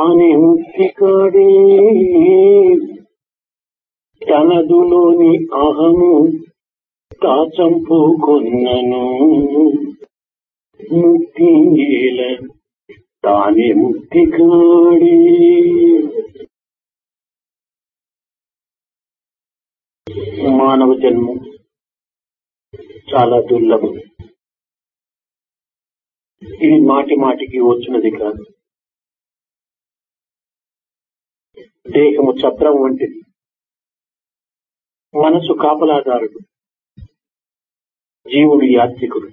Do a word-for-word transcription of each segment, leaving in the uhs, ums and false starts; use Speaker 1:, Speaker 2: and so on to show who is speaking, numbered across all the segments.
Speaker 1: తానే ముక్తి కాడే తనదులోని అహము తాచంపుకొన్నను ముక్తి ఏల తానే ముక్తి కాడే. మానవ జన్మ చాలా దుర్లభం. ఇది మాటి మాటికి వచ్చినది కాదు. దేహము చక్రం వంటిది, మనసు కాపలాదారుడు, జీవుడు యాత్రికుడు.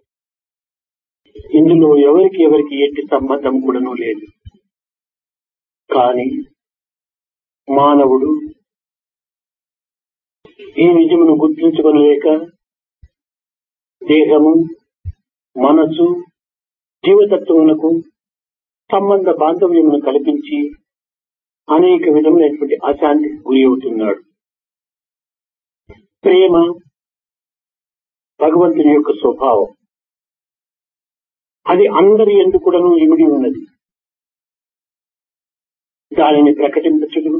Speaker 1: ఇందులో ఎవరికి ఎవరికి ఎట్టి సంబంధం కూడాను లేదు. కానీ మానవుడు ఈ నిజమును గుర్తించుకోలేక దేహము, మనసు, జీవతత్వములకు సంబంధ బాంధవ్యమును కల్పించి అనేక విధములైనటువంటి అశాంతికి గురి అవుతున్నాడు. ప్రేమ భగవంతుని యొక్క స్వభావం. అది అందరి యందు కూడాను ఇమిడి ఉన్నది. దానిని ప్రకటింపచుడు,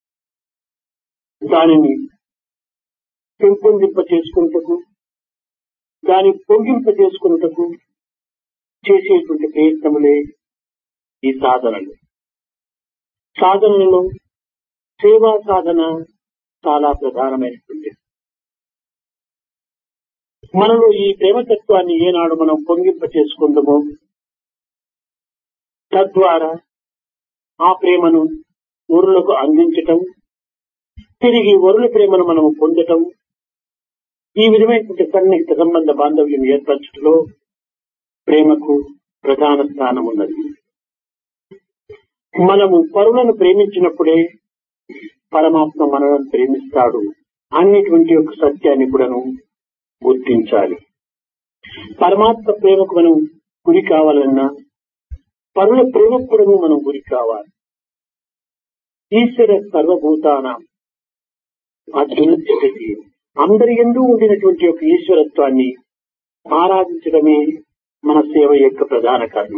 Speaker 1: దానిని పెంపొందింప చేసుకుంటకు, దాని పొంగింప చేసుకున్నటకు చేసేటువంటి ప్రయత్నములే ఈ సాధనలు. సాధనలో సేవా సాధన చాలా ప్రధానమైనటువంటి. మనలో ఈ ప్రేమతత్వాన్ని ఏనాడు మనం పొంగింప చేసుకుందామో తద్వారా ఆ ప్రేమను వరులకు అందించటం, తిరిగి వరుల ప్రేమను మనం పొందటం, ఈ విధమైనటువంటి సన్నిహిత సంబంధ బాంధవ్యం ఏర్పరచడంలో ప్రేమకు ప్రధాన స్థానం ఉన్నది. మనము పరులను ప్రేమించినప్పుడే పరమాత్మ మనలను ప్రేమిస్తాడు అనేటువంటి ఒక సత్యాన్ని కూడాను గుర్తించాలి. పరమాత్మ ప్రేమకు మనం గురి కావాలన్నా పరుల ప్రేమకు కూడా మనం గురి కావాలి. ఈశ్వర సర్వభూతానాం అత్యున్నతి, అందరి యందు ఉండినటువంటి యొక్క ఈశ్వరత్వాన్ని ఆరాధించడమే మన సేవ యొక్క ప్రధాన కర్మ.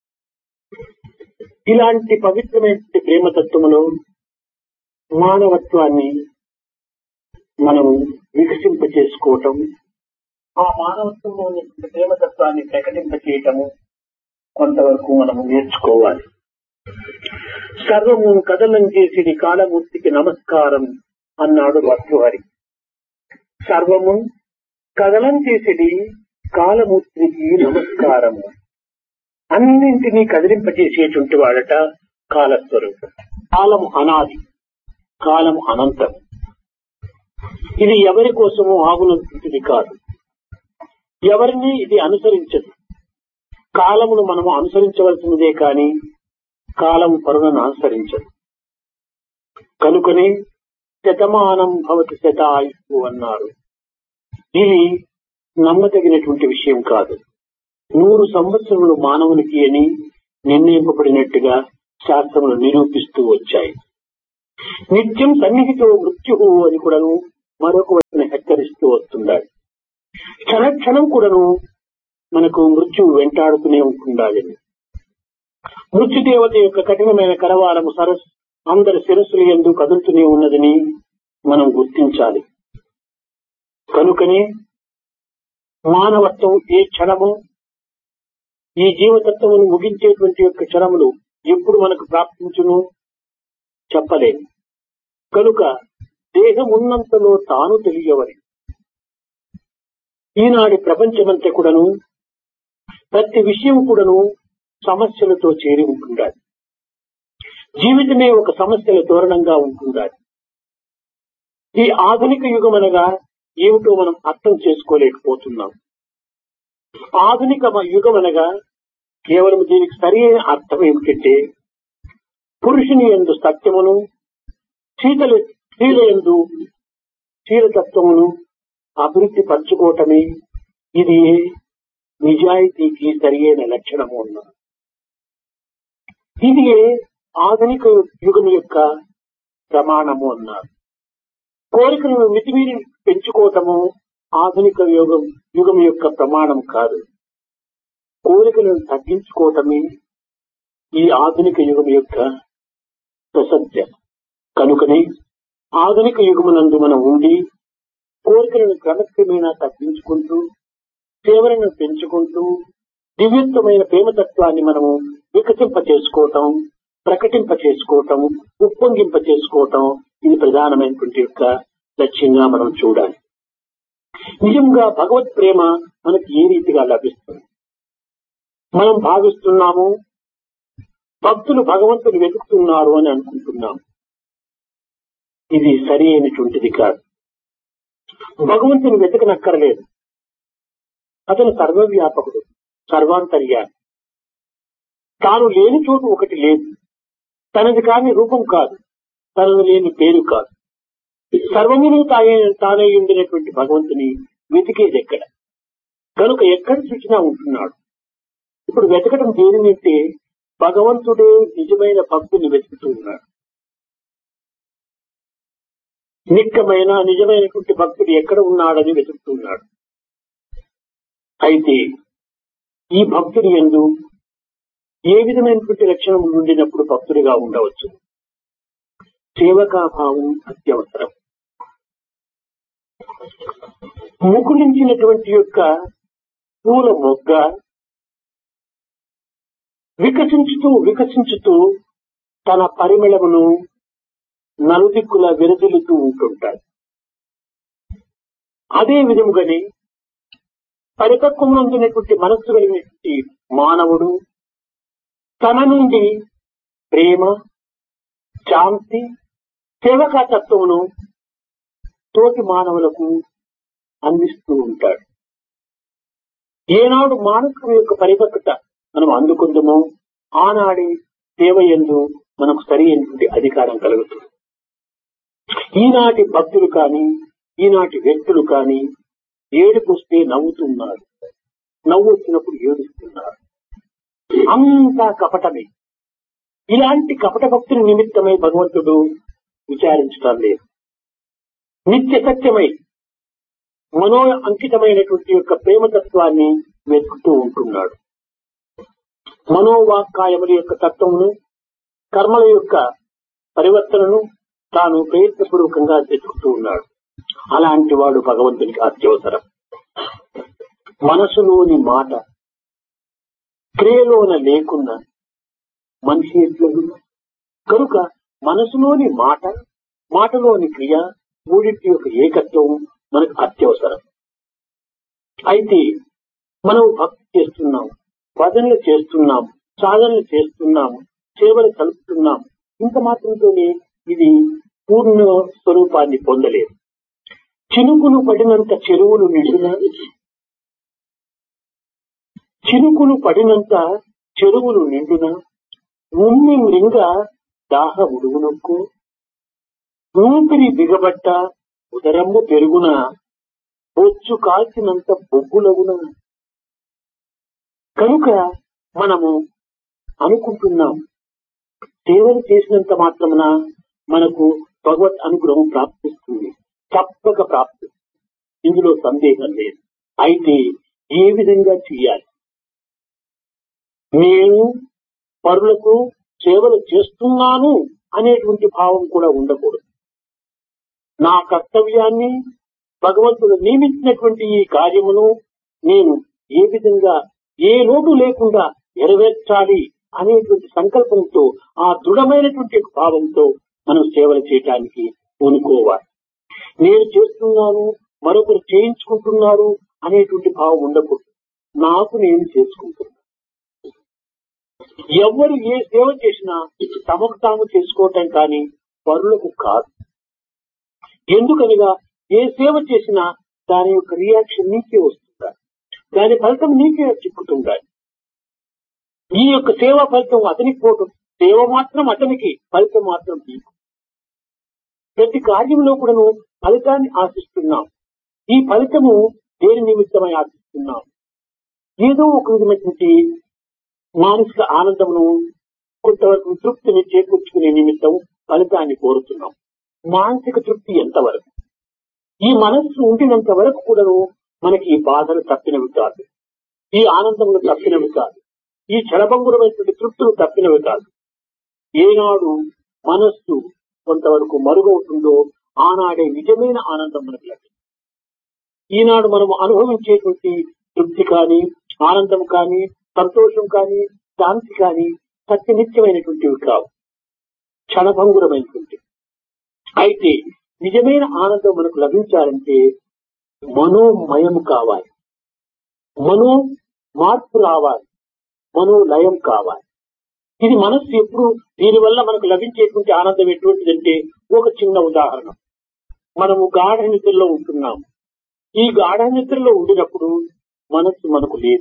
Speaker 1: ఇలాంటి పవిత్రమైన ప్రేమతత్వములో మానవత్వాన్ని మనము వికసింప చేసుకోవటం, ఆ మానవత్వంలో ఉన్నటువంటి ప్రేమతత్వాన్ని ప్రకటింప చేయటము కొంతవరకు మనము నేర్చుకోవాలి. సర్వము కదలం చేసి కాలమూర్తికి నమస్కారం అన్నాడు భర్తృహరి. సర్వము కదలం చేసేది కాలమూర్తికి నమస్కారము. అన్నింటినీ కదిలింపజేసేటువంటి వాడట కాలస్వరూపం. కాలం అనాది, కాలం అనంతం. ఇది ఎవరి కోసమో ఆగునటువంటిది కాదు, ఎవరిని ఇది అనుసరించదు. కాలమును మనము అనుసరించవలసినదే కాని కాలం పరులను అనుసరించదు. కనుకనే శతమానం భవతి శతాయుః అన్నారు. ఇది నమ్మదగినటువంటి విషయం కాదు. నూరు సంవత్సరములు మానవునికి అని నిర్ణయింపబడినట్టుగా శాస్త్రములు నిరూపిస్తూ వచ్చాయి. నిత్యం సన్నిహితో మృత్యువు అని కూడాను మరొక వైపున హెచ్చరిస్తూ వస్తున్నాడు. క్షణ క్షణం కూడాను మనకు మృత్యువు వెంటాడుతూనే ఉంటుండాలి. మృత్యుదేవత యొక్క కఠినమైన కరవారము సరస్ అందరి శిరస్సులు యందు కదులుతూనే ఉన్నదని మనం గుర్తించాలి. కనుకనే మానవత్వం ఏ క్షణము, ఈ జీవతత్వమును ముగించేటువంటి యొక్క క్షణములు ఎప్పుడు మనకు ప్రాప్తించును చెప్పలేము. కనుక దేహం ఉన్నంతలో తాను తెలియవని ఈనాటి ప్రపంచమంతా కూడాను ప్రతి విషయం కూడాను సమస్యలతో చేరి ఉంటుండాలి. జీవితమే ఒక సమస్యల తోరణంగా ఉంటుండాలి. ఈ ఆధునిక యుగం అనగా ఏమిటో మనం అర్థం చేసుకోలేకపోతున్నాం. ఆధునిక యుగం అనగా కేవలం దీనికి సరైన అర్థం ఏమిటంటే పురుషుని యందు సత్యమును, శీతల స్త్రీల యందు శీలతత్వమును అభివృద్ధి పరచుకోవటమే ఇది నిజాయితీకి సరియైన లక్షణము అన్నారు. ఇది ఆధునిక యుగం యొక్క ప్రమాణము అన్నారు. కోరికలను మితిమీరి పెంచుకోవటము ఆధునిక యుగం యుగం యొక్క ప్రమాణం కాదు. కోరికలను తగ్గించుకోవటమే ఈ ఆధునిక యుగం యొక్క ప్రసక్తి. కనుకనే ఆధునిక యుగమునందు మనం ఉండి కోరికలను క్రమక్రమేణా తగ్గించుకుంటూ సేవలను పెంచుకుంటూ దివ్యత్వమైన ప్రేమతత్వాన్ని మనము వికసింప చేసుకోవటం, ప్రకటింప చేసుకోవటం, ఉప్పొంగింప చేసుకోవటం ఇది ప్రధానమైనటువంటి యొక్క లక్ష్యంగా మనం చూడాలి. నిజంగా భగవత్ ప్రేమ మనకి ఏ రీతిగా లభిస్తుంది? మనం భావిస్తున్నాము భక్తులు భగవంతుని వెతుకుతున్నారు అని అనుకుంటున్నాం. ఇది సరి అయినటువంటిది కాదు. భగవంతుని వెతకనక్కరలేదు. అతను సర్వవ్యాపకుడు, సర్వాంతర్యామి. తాను లేని చోటు ఒకటి లేదు. తనది కాని రూపం కాదు, తనది లేని పేరు కాదు. సర్వమును తానే తానే ఉండినటువంటి భగవంతుని వెతికేది ఎక్కడ? కనుక ఎక్కడ చూసినా ఉంటున్నాడు. ఇప్పుడు వెతకడం దేనినంటే భగవంతుడే నిజమైన భక్తుని వెతుకుతూ ఉన్నాడు. నిక్కమైన నిజమైనటువంటి భక్తుడు ఎక్కడ ఉన్నాడని వెతుకుతున్నాడు. అయితే ఈ భక్తుడి యందు ఏ విధమైనటువంటి లక్షణం ఉండినప్పుడు భక్తుడిగా ఉండవచ్చు? సేవకాభావం అత్యవసరం. ముకులించినటువంటి యొక్క పూల మొగ్గ వికసించుతూ వికసించుతూ తన పరిమళమును నలుదిక్కుల విరజిల్లుతూ ఉంటుంటాడు. అదే విధముగానే పరిపక్వమైనటువంటి మనస్సు కలిగినటువంటి మానవుడు తన నుండి ప్రేమ, శాంతి, సేవకాతత్వమును తోటి మానవులకు అందిస్తూ ఉంటాడు. ఏనాడు మానసిక యొక్క పరిపక్వత మనం అందుకుందామో ఆనాడే సేవ యందు మనకు సరి అయినటువంటి అధికారం కలుగుతుంది. ఈనాటి భక్తులు కానీ ఈనాటి వ్యక్తులు కానీ ఏడుపుస్తే నవ్వుతున్నారు, నవ్వు వచ్చినప్పుడు ఏడుస్తున్నారు. అంతా కపటమే. ఇలాంటి కపట భక్తుల నిమిత్తమై భగవంతుడు విచారించడం లేదు. నిత్య సత్యమై మనో అంకితమైనటువంటి యొక్క ప్రేమతత్వాన్ని వెతుకుతూ ఉంటున్నాడు. మనోవాక్కాయముల యొక్క తత్వమును, కర్మల యొక్క పరివర్తనను తాను ప్రయత్నపూర్వకంగా వెతుకుతూ ఉన్నాడు. అలాంటి వాడు భగవంతునికి అత్యవసరం. మనసులోని మాట క్రియలోన లేకున్నా మనిషి ఎట్లదు? కనుక మనసులోని మాట, మాటలోని క్రియ మూడింటి యొక్క ఏకత్వం మనకు అత్యవసరం. అయితే మనం భక్తి చేస్తున్నాం, భజనలు చేస్తున్నాం, సాధనలు చేస్తున్నాం, సేవలు కలుపుతున్నాం. ఇంత మాత్రంతోనే ఇది పూర్ణ స్వరూపాన్ని పొందలేదు. చినుకులు పడినంత చెరువులు నిండున చినుకులు పడినంత చెరువులు నిండున ఉమ్మి మృంగ దాహ ఉడుగునొక్కు ఊపిరి బిగబట్ట ఉదరమ్ము పెరుగున బొచ్చు కాల్చినంత బొగ్గులగున. కనుక మనము అనుకుంటున్నాం సేవలు చేసినంత మాత్రమున మనకు భగవత్ అనుగ్రహం ప్రాప్తిస్తుంది. తప్పక ప్రాప్తిస్తుంది, ఇందులో సందేహం లేదు. అయితే ఏ విధంగా చేయాలి? నేను పరులకు సేవలు చేస్తున్నాను అనేటువంటి భావం కూడా ఉండకూడదు. నా కర్తవ్యాన్ని, భగవంతుడు నియమించినటువంటి ఈ కార్యమును నేను ఏ విధంగా ఏ లోటు లేకుండా నెరవేర్చాలి అనేటువంటి సంకల్పంతో, ఆ దృఢమైనటువంటి భావంతో మనం సేవలు చేయటానికి పూనుకోవాలి. నేను చేస్తున్నాను, మరొకరు చేయించుకుంటున్నారు అనేటువంటి భావం ఉండకూడదు. నాకు నేను చేసుకుంటున్నాను. ఎవరు ఏ సేవ చేసినా తమకు తాము చేసుకోవటం కానీ పరులకు కాదు. ఎందుకనగా ఏ సేవ చేసినా దాని యొక్క రియాక్షన్ నీకే వస్తుందా, దాని ఫలితం నీకే చిక్కుతుండాలి. ఈ యొక్క సేవ ఫలితం అతనికి పోవటం, సేవ మాత్రం అతనికి, ఫలితం మాత్రం నీకు. ప్రతి కార్యంలో కూడాను ఫలితాన్ని ఆశిస్తున్నాం. ఈ ఫలితము దేని నిమిత్తమై ఆశిస్తున్నాం? ఏదో ఒక విధమైనటువంటి మానసిక ఆనందమును, కొంతవరకు తృప్తిని చేకూర్చుకునే నిమిత్తం ఫలితాన్ని కోరుతున్నాం. మానసిక తృప్తి ఎంతవరకు? ఈ మనస్సు ఉండినంత వరకు కూడాను మనకి ఈ బాధలు తప్పినవి కాదు, ఈ ఆనందములు తప్పినవి కాదు. ఈ క్షణభంగురమైనటువంటి తృప్తులు తప్పినవి కాదు. ఏనాడు మనస్సు కొంతవరకు మరుగవుతుందో ఆనాడే నిజమైన ఆనందం మనకు లభిస్తుంది. ఈనాడు మనం అనుభవించేటువంటి తృప్తి కానీ, ఆనందం కానీ, సంతోషం కానీ, శాంతి కానీ సత్యనిత్యమైనటువంటివి కావు, క్షణభంగురమైనటువంటి. అయితే నిజమైన ఆనందం మనకు లభించాలంటే మనోమయం కావాలి, మనో మార్పు రావాలి, మనోలయం కావాలి. ఇది మనస్సు ఎప్పుడు దీనివల్ల మనకు లభించేటువంటి ఆనందం ఎటువంటిదంటే, ఒక చిన్న ఉదాహరణ. మనము గాఢ నిద్రలో ఉంటున్నాము. ఈ గాఢ నిద్రలో ఉండినప్పుడు మనస్సు మనకు లేదు.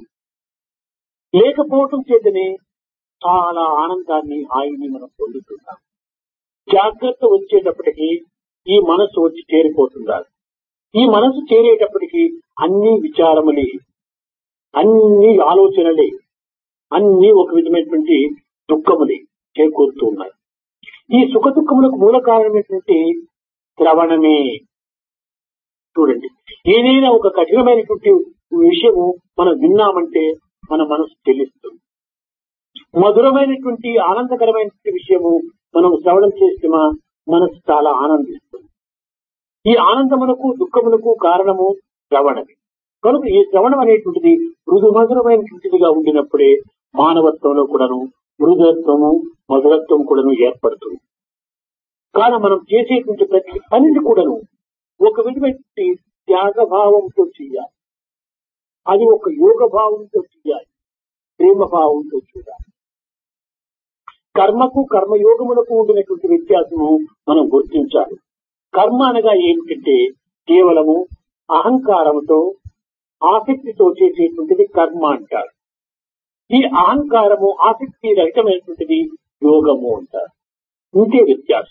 Speaker 1: లేకపోవటం చేతనే చాలా ఆనందాన్ని, హాయిని మనం పొందుతున్నాం. జాగ్రత్త వచ్చేటప్పటికి ఈ మనస్సు వచ్చి చేరిపోతున్నారు. ఈ మనస్సు చేరేటప్పటికి అన్ని విచారములే, అన్ని ఆలోచనలే, అన్ని ఒక విధమైనటువంటి దుఃఖములే చేకూరుతూ ఉన్నాయి. ఈ సుఖ దుఃఖములకు మూల కారణమైనటువంటి శ్రవణమే. చూడండి, ఏదైనా ఒక కఠినమైనటువంటి విషయము మనం విన్నామంటే మన మనసు చెల్లిస్తుంది. మధురమైనటువంటి ఆనందకరమైనటువంటి విషయము మనం శ్రవణం చేస్తే మనసు చాలా ఆనందిస్తుంది. ఈ ఆనందమునకు దుఃఖమునకు కారణము శ్రవణమే. కనుక ఈ శ్రవణం అనేటువంటిది మృదు మధురమైనటువంటిదిగా ఉండినప్పుడే మానవత్వంలో కూడాను మృదుత్వము, మధురత్వం కూడాను ఏర్పడుతుంది. కానీ మనం చేసేటువంటి ప్రతి పనిని కూడాను ఒక విధమైనటువంటి త్యాగభావంతో చేయాలి. అది ఒక యోగ భావంతో చేయాలి, ప్రేమ భావంతో చేయాలి. కర్మకు కర్మయోగములకు ఉండినటువంటి వ్యత్యాసము మనం గుర్తించాలి. కర్మ అనగా ఏమిటంటే కేవలము అహంకారముతో, ఆసక్తితో చేసేటువంటిది కర్మ అంటారు. ఈ అహంకారము, ఆసక్తి రహితమైనటువంటిది యోగము అంటారు. ఇంతే వ్యత్యాసం.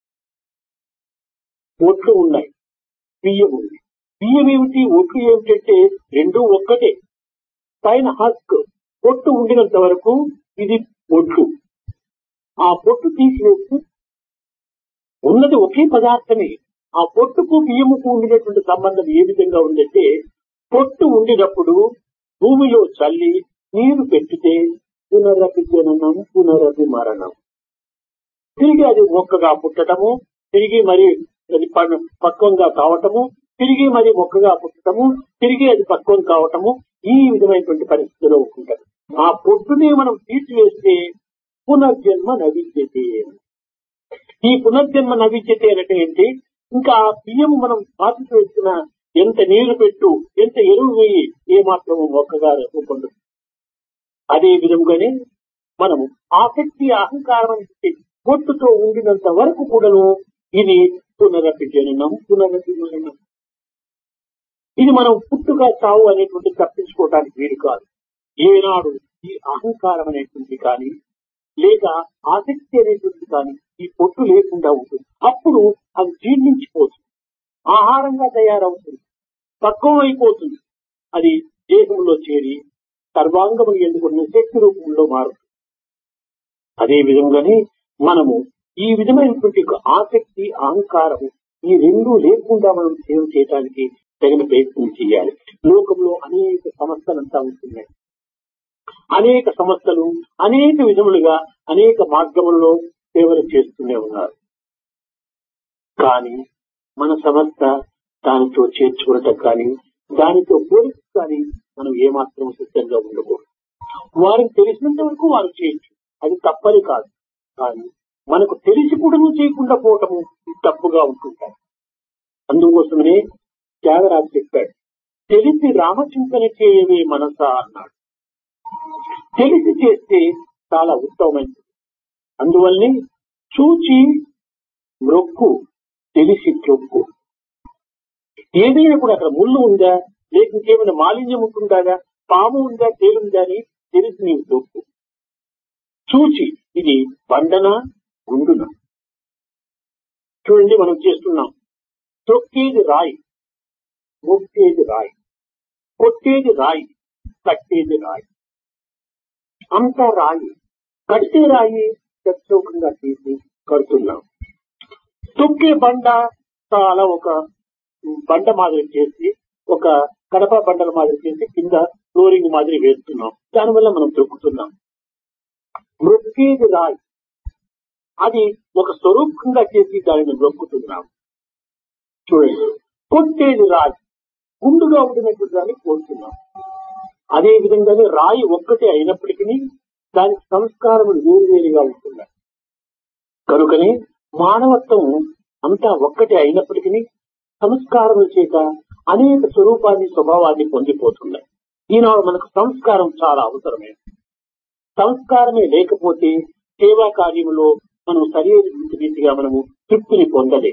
Speaker 1: ఒట్లు ఉన్నాయి, బియ్యం ఉంది. బియ్యం ఏమిటి, ఒట్లు ఏమిటంటే రెండు ఒక్కటే. పైన హస్క్ పొట్టు ఉండినంత వరకు ఇది ఒట్లు. ఆ పొట్టు తీసివేసి ఉన్నది ఒకే పదార్థమే. ఆ పొట్టుకు బియ్యముకు ఉండినటువంటి సంబంధం ఏ విధంగా ఉందంటే, పొట్టు ఉండినప్పుడు భూమిలో చల్లి నీరు పెట్టితే పునరపి జననం, పునరపి మరణం. తిరిగి అది మొక్కగా పుట్టడము, తిరిగి మరి అది పక్వంగా కావటము, తిరిగి మరి మొక్కగా పుట్టడము, తిరిగి అది పక్వం కావటము, ఈ విధమైనటువంటి పరిస్థితిలో ఉంటుంది. ఆ పొట్టునే మనం తీసివేస్తే పునర్జన్మ నవిద్యతే. ఈ పునర్జన్మ నవిద్యతే అంటే ఏంటి? ఇంకా ఆ బియ్యం మనం పాతి వేసిన ఎంత నీళ్లు పెట్టు, ఎంత ఎరువు వేయి, ఏమాత్రము మొక్కగా రూపొందదు. అదే విధంగానే మనము ఆసక్తి, అహంకారం పొట్టుతో ఉండినంత వరకు కూడాను ఇది పునరపి జననం, పునరపి మరణం. ఇది మనం పుట్టుగా చావు అనేటువంటి తప్పించుకోవడానికి వీలు కాదు. ఏనాడు ఈ అహంకారం అనేటువంటి కానీ, లేక ఆసక్తి అనేటువంటి కానీ ఈ పొట్టు లేకుండా ఉంటుంది, అప్పుడు అది జీర్ణించిపోతుంది, ఆహారంగా తయారవుతుంది, పక్వం అయిపోతుంది. అది దేహంలో చేరి సర్వాంగము ఎందుకున్న శక్తి రూపంలో మారుతుంది. అదే విధంగానే మనము ఈ విధమైనటువంటి ఆసక్తి, అహంకారము ఈ రెండు లేకుండా మనం సేవ చేయడానికి తగిన ప్రయత్నం చేయాలి. లోకంలో అనేక సంస్థలంతా ఉంటున్నాయి. అనేక సంస్థలు అనేక విధములుగా అనేక మార్గములలో సేవలు చేస్తూనే ఉన్నారు. కానీ మన సంస్థ దానితో చేర్చుకోవటం కానీ, దానితో పోలిక కానీ మనం ఏమాత్రం సిద్ధంగా ఉండకూడదు. వారికి తెలిసినంత వరకు వారు చేయొచ్చు, అది తప్పని కాదు. కానీ మనకు తెలిసి కూడా చేయకుండా పోవటము తప్పుగా ఉంటుంటారు. అందుకోసమనే త్యాగరాజు చెప్పాడు, తెలిసి రామచింతన చేయవే మనసా అన్నాడు. తెలిసి చేస్తే చాలా ఉత్తమమైనది. అందువల్లనే చూచి మ్రొక్కు, తెలిసి త్రొక్కు. ఏదైనా కూడా అక్కడ ముళ్ళు ఉందా, లేక ఇంకేమైనా మాలిన్యం ఉంటుందా, పాము ఉందా, తేలుందా అని తెలిసి నీవు తొక్కు. చూచి ఇది బండన గుండున. చూడండి, మనం చేస్తున్నాం. తొక్కేది రాయి, మొక్కేది రాయి, కొట్టేది రాయి, కట్టేది రాయి, అంతా రాయి. కట్టే రాయి చౌకంగా తీసి కడుతున్నాం. తొక్కే బండ చాలా ఒక బండ మాదిరి చేసి, ఒక కడప బండల మాదిరి చేసి కింద ఫ్లోరింగ్ మాదిరి వేస్తున్నాం. దానివల్ల మనం తొక్కుతున్నాం. మృక్కేది రాయి, అది ఒక స్వరూపంగా చేసి దానిని మొక్కుతున్నాం. చూడండి, కొట్టేది రాయి, గుండుగా ఉండినటువంటి దాన్ని కోరుతున్నాం. అదే విధంగానే రాయి ఒక్కటే అయినప్పటికీ దానికి సంస్కారములు వేరువేరుగా ఉంటున్నాయి. కనుకనే మానవత్వం అంతా ఒక్కటే అయినప్పటికీ సంస్కారముల చేత అనేక స్వరూపాన్ని స్వభావాన్ని పొందిపోతున్నాయి. ఈనాడు మనకు సంస్కారం చాలా అవసరమే. సంస్కారమే లేకపోతే సేవా కార్యములో మనం సరైన రీతిగా మనము తృప్తిని పొందలే.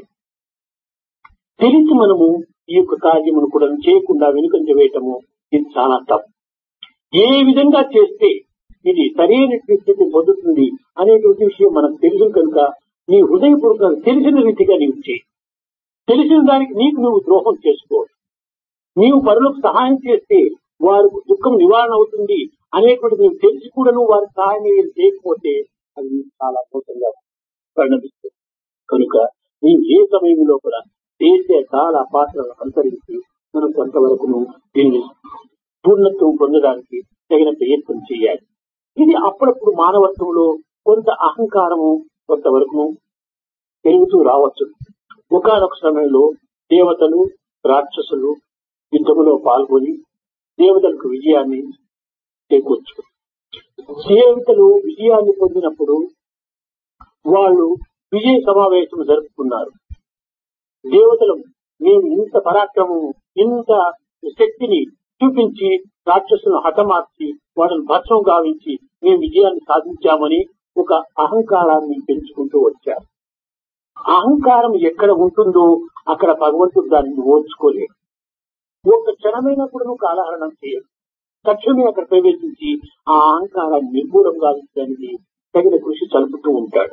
Speaker 1: తెలిసి మనము ఈ యొక్క కార్యమును కూడా చేయకుండా వెనుకంజ వేయటము ఇది చాలా తప్పు. ఏ విధంగా చేస్తే ఇది సరైన స్థితి పొందుతుంది అనేటువంటి విషయం మనకు తెలుసు కనుక నీ హృదయపూర్వకంగా తెలిసిన రీతిగా నీవు చేయి. తెలిసిన దానికి నీకు నువ్వు ద్రోహం చేసుకో. నీవు పరులకు సహాయం చేస్తే వారికి దుఃఖం నివారణ అవుతుంది అనేటువంటి నీవు తెలిసి కూడా నువ్వు వారికి సహాయం చేయకపోతే అది నీకు చాలా మోసంగా పరిణమిస్తుంది. కనుక నీవు ఏ సమయంలో కూడా చేసే చాలా పాత్రలను అనుసరించి మనం కొంతవరకు దీన్ని పూర్ణత్వం పొందడానికి తగిన ప్రయత్నం చేయాలి. ఇది అప్పుడప్పుడు మానవత్వంలో కొంత అహంకారము కొంతవరకు పెరుగుతూ రావచ్చు. ఒకనొక సమయంలో దేవతలు రాక్షసులు యుద్ధములో పాల్గొని దేవతలకు విజయాన్ని చేకూర్చు. దేవతలు విజయాన్ని పొందినప్పుడు వాళ్ళు విజయ సమావేశం జరుపుకున్నారు. దేవతలు మేము ఇంత పరాక్రమము ఇంత శక్తిని చూపించి రాక్షసులను హతమార్చి వాళ్ళని భస్మం గావించి మేము విజయాన్ని సాధించామని ఒక అహంకారాన్ని పెంచుకుంటూ వచ్చారు. అహంకారం ఎక్కడ ఉంటుందో అక్కడ భగవంతుడు దానిని ఓర్చుకోలేడు. ఒక క్షణమైనప్పుడు నువ్వు కాలహరణం చేయడు. తక్షణమే అక్కడ ప్రవేశించి ఆ అహంకారాన్ని నిర్మూలం గావించడానికి తగిన కృషి చలుపుతూ ఉంటాడు.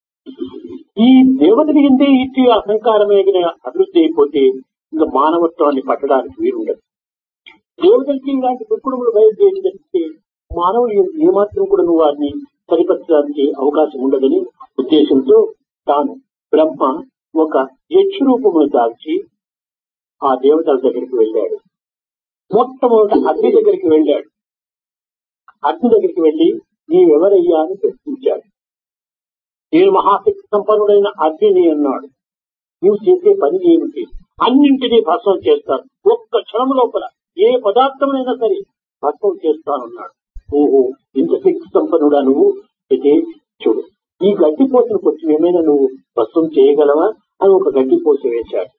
Speaker 1: ఈ దేవతని ఎందే ఇచ్చి అహంకారమే అభివృద్ధి అయిపోతే ఇంకా మానవత్వాన్ని పట్టడానికి వీరుండదు. దేవతలకి ఇలాంటి దుర్గుణములు బయలుదేరితే మానవులు ఏమాత్రం కూడా నువ్వు వారిని సరిపరచడానికి అవకాశం ఉండదని ఉద్దేశంతో తాను బ్రహ్మ ఒక యక్ష రూపమును దాల్చి ఆ దేవతల దగ్గరికి వెళ్ళాడు. మొట్టమొదట అగ్ని దగ్గరికి వెళ్ళాడు. అగ్ని దగ్గరికి వెళ్లి నీవెవరయ్యా అని ప్రశ్నించాడు. నేను మహాశక్తి సంపన్నుడైన అగ్ని అన్నాడు. నువ్వు చేసే పని ఏమిటి? అన్నింటినీ భస్మం చేస్తాను. ఒక్క క్షణం లోపల ఏ పదార్థమైనా సరే భస్మం చేస్తానన్నాడు. ఓహో, ఇంత శక్తి సంపన్నుడా నువ్వు? అయితే చూడు, ఈ గడ్డిపోసను కొంచెం ఏమైనా నువ్వు భస్మం చేయగలవా అని ఒక గడ్డిపోస వేశాడు.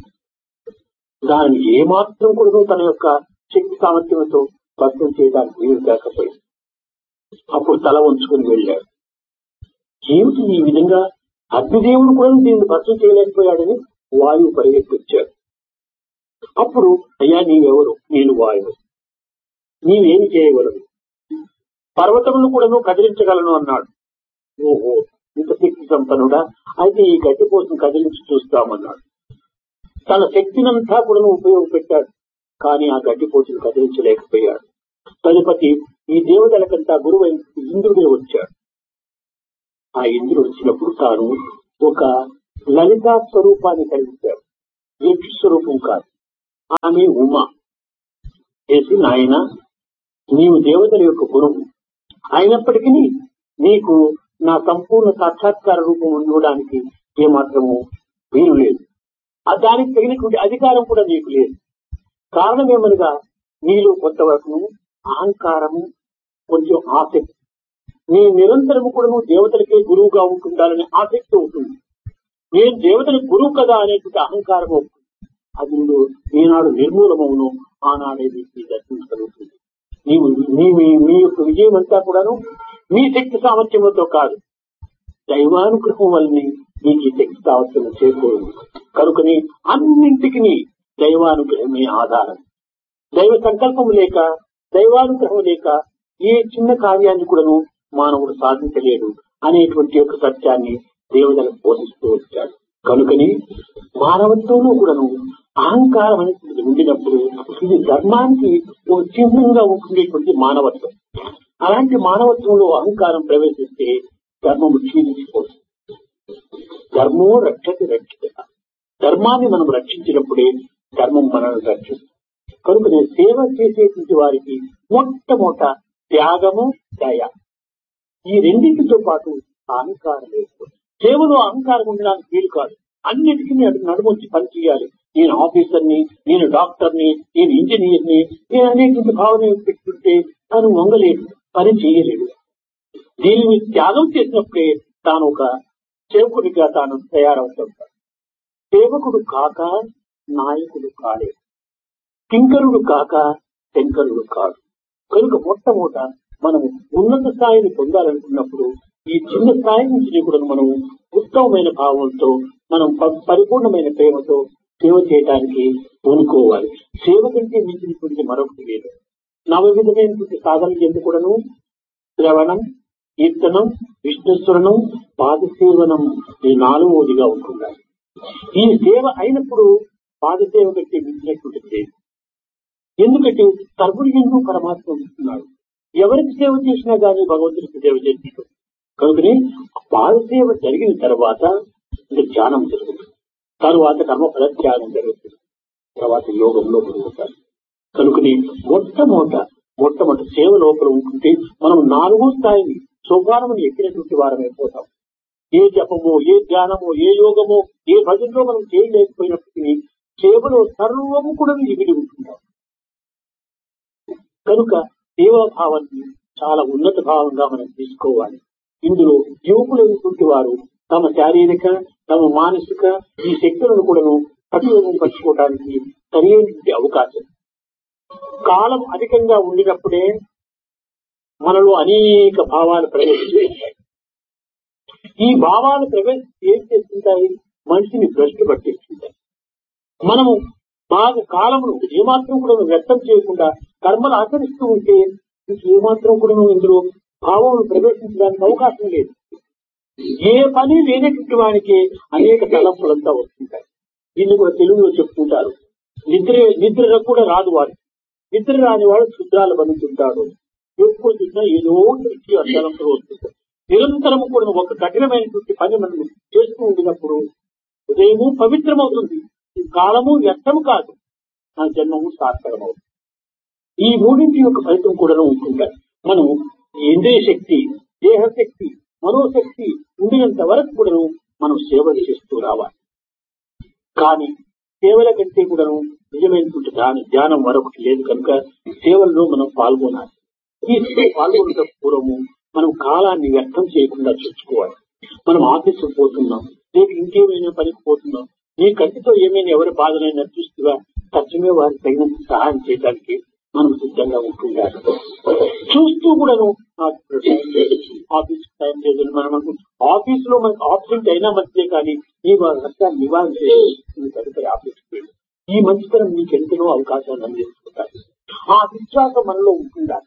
Speaker 1: దాన్ని ఏమాత్రం కూడా తన యొక్క శక్తి సామర్థ్యంతో భస్మం చేయడానికి వీలు కాకపోయింది. అప్పుడు తల వంచుకుని వెళ్ళాడు. ఏమిటి ఈ విధంగా అగ్నిదేవుడు కూడా దీన్ని భస్మం చేయలేకపోయాడని వాయువు పరిగెత్తిచ్చాడు. అప్పుడు అయ్యా నీవెవరు? నేను వాయువు. నీవేమి చేయగలవు? పర్వతమును కూడా నువ్వు కదిలించగలను అన్నాడు. ఓహో, ఇంత శక్తి సంపన్నుడా? అయితే ఈ గడ్డిపోసం కదిలించి చూస్తామన్నాడు. తన శక్తినంతా కూడా ఉపయోగపెట్టాడు. కానీ ఆ గడ్డిపోసును కదిలించలేకపోయాడు. తదుపతి ఈ దేవతలకంతా గురువు ఇంద్రుడే వచ్చాడు. ఆ ఇంద్రుడు వచ్చినప్పుడు తాను ఒక లలితా స్వరూపాన్ని కలిగించాడు. యక్ష స్వరూపం కాదు, ఆమె ఉమ. చేసి నాయన, నీవు దేవతల యొక్క గురువు అయినప్పటికీ నీకు నా సంపూర్ణ సాక్షాత్కార రూపం ఉండడానికి ఏమాత్రము వీలు లేదు. దానికి తగినటువంటి అధికారం కూడా నీకు లేదు. కారణం ఏమనగా నీలో కొంతవరకు అహంకారము, కొంచెం ఆసక్తి. నీ నిరంతరము కూడా నువ్వు దేవతలకే గురువుగా ఉంటుండాలనే ఆసక్తి ఉంటుంది. నేను దేవతలకు గురువు కదా అనేటువంటి అహంకారం అవుతుంది. అది ఈనాడు నిర్మూలమవును, ఆనాడేది దర్శించగలుగుతుంది. నీవు నీ మీ యొక్క విజయం అంతా కూడాను నీ శక్తి సామర్థ్యంతో కాదు, దైవానుగ్రహం వల్లనే నీకు ఈ శక్తి సామర్థ్యం చేకూరుంది. కనుకని అన్నింటికి దైవానుగ్రహమే ఆధారం. దైవ సంకల్పం లేక, దైవానుగ్రహం లేక ఏ చిన్న కార్యాన్ని కూడాను మానవుడు సాధించలేడు అనేటువంటి యొక్క సత్యాన్ని దేవతలకు బోధిస్తూ వచ్చాడు. కనుకని మానవత్వంలో కూడాను అహంకారం అనేది ఉండినప్పుడు ఇది ధర్మానికి ఒక చిహ్నంగా ఉండేటువంటి మానవత్వం. అలాంటి మానవత్వంలో అహంకారం ప్రవేశిస్తే ధర్మము క్షీణించిపోతుంది. ధర్మో రక్షతి రక్షిత. ధర్మాన్ని మనం రక్షించినప్పుడే ధర్మం మనల్ని రక్షిస్తుంది. కనుక నేను సేవ చేసేటువంటి వారికి మొట్టమొదట త్యాగము, దయ. ఈ రెండింటితో పాటు అహంకారం లేదు. కేవలం అహంకారం ఉండడానికి వీలు కాదు. అన్నిటికీ నడుమొచ్చి పని చేయాలి. నేను ఆఫీసర్ని, నేను డాక్టర్ని, నేను ఇంజనీర్ని, నేను అనేటువంటి భావన పెట్టుకుంటే తాను వంగలేడు, పని చేయలేడు. దీనిని త్యాగం చేసినప్పుడే తాను ఒక సేవకుడిగా తాను తయారవుతుంటాడు. సేవకుడు కాక నాయకుడు కాడే, కింకరుడు కాక శంకరుడు కాడు. కనుక మొట్టమొదట మనము ఉన్నత స్థాయిని పొందాలనుకున్నప్పుడు ఈ చిన్న స్థాయి నుంచి కూడా మనం ఉత్తమమైన భావంతో మనం పరిపూర్ణమైన ప్రేమతో సేవ చేయడానికి పూనుకోవాలి. సేవ కంటే మించినటువంటి మరొకటి లేదు. నవ విధమైనటువంటి సాధనలు ఎందుకు కూడాను శ్రవణం, కీర్తనం, విష్ణుస్మరణం, పాదసేవనం ఈ నాలుగోదిగా ఉంటున్నాయి. ఈ సేవ అయినప్పుడు పాదసేవ కంటే మించినటువంటి సేవ. ఎందుకంటే సర్వుడు ఎందు పరమాత్మ ఉంటున్నాడు. ఎవరికి సేవ చేసినా గానీ భగవంతుడికి సేవ చేసినట్టు. కనుకనే పాదసేవ జరిగిన తర్వాత ధ్యానం జరుగుతుంది, తరువాత కర్మఫల త్యాగం జరుగుతుంది, తర్వాత యోగంలో పొందుతారు. కనుకని మొట్టమొదట మొట్టమొదటి సేవ లోపల ఉంటుంటే మనం నాలుగో స్థాయిని సోపానముని ఎక్కినటువంటి వారమైపోతాం. ఏ జపమో, ఏ ధ్యానమో, ఏ యోగమో, ఏ భజనలో మనం చేయలేకపోయినప్పటికీ సేవలో సర్వము కూడా ఎగిరి ఉంటుంటాం. కనుక సేవాభావాన్ని చాలా ఉన్నత భావంగా మనం తీసుకోవాలి. ఇందులో యువకులైనటువంటి వారు తమ శారీరక, తమ మానసిక ఈ శక్తులను కూడాను సద్వినియోగం పరచుకోవడానికి సరైనటువంటి అవకాశం. కాలం అధికంగా ఉండినప్పుడే మనలో అనేక భావాలు ప్రవేశిస్తాయి. ఈ భావాలు ప్రవేశం ఏం చేస్తుంటాయి? మనిషిని భ్రష్టు పట్టిస్తుంటాయి. మనము బాగా కాలమును ఏమాత్రం కూడా వ్యర్థం చేయకుండా కర్మలు ఆచరిస్తూ ఉంటే ఏమాత్రం కూడా ఇందులో భావం ప్రవేశించడానికి అవకాశం లేదు. ఏ పని లేనటువంటి వానికి అనేక తలంపులంతా వస్తుంటాయి. దీన్ని కూడా తెలుగులో చెప్పుకుంటారు, నిద్ర నిద్ర కూడా రాదు వాడు. నిద్ర రాని వాడు శుద్ధాలు బందుతుంటాడు. ఎప్పుడు చూసినా ఏదో తలంపులు వస్తుంటాయి. నిరంతరము కూడా ఒక కఠినమైనటువంటి పని మనం చేస్తూ ఉండినప్పుడు ఉదయము పవిత్రమవుతుంది, కాలము వ్యర్థము కాదు, నా జన్మము సార్థకమవుతుంది. ఈ మూడింటి యొక్క ఫలితం కూడా ఉంటుంటాయి. మనం ఇంద్రియ శక్తి, దేహశక్తి, మనోశక్తి ఉండినంత వరకు కూడా మనం సేవలు చేస్తూ రావాలి. కానీ సేవల కంటే కూడా నిజమైనటువంటి ధ్యానం మరొకటి లేదు. కనుక సేవల్లో మనం పాల్గొనాలి. ఈ పాల్గొనడం పూర్వము మనం కాలాన్ని వ్యర్థం చేయకుండా చూసుకోవాలి. మనం ఆఫీసుకు పోతున్నాం, రేపు ఇంకేమైనా పనికి పోతున్నాం, నీ కంటితో ఏమైనా ఎవరి బాధనైనా చూస్తుగా తక్షణమే వారికి తగినంత సహాయం చేయడానికి మనం సిద్ధంగా ఉంటుండాలి. చూస్తూ కూడాను ఆఫీస్ టైం లేదు మనం ఆఫీస్ లో మనకు ఆబ్సెంట్ అయినా మంచిదే, కానీ ఈ కష్టాన్ని నివారణ చేసి తదుపరి ఆఫీస్కి వెళ్ళి ఈ మంచితనం నీకు ఎంతనో అవకాశాలు అందిస్తుంటాయి. ఆ విశ్వాసం మనలో ఉంటుండాలి.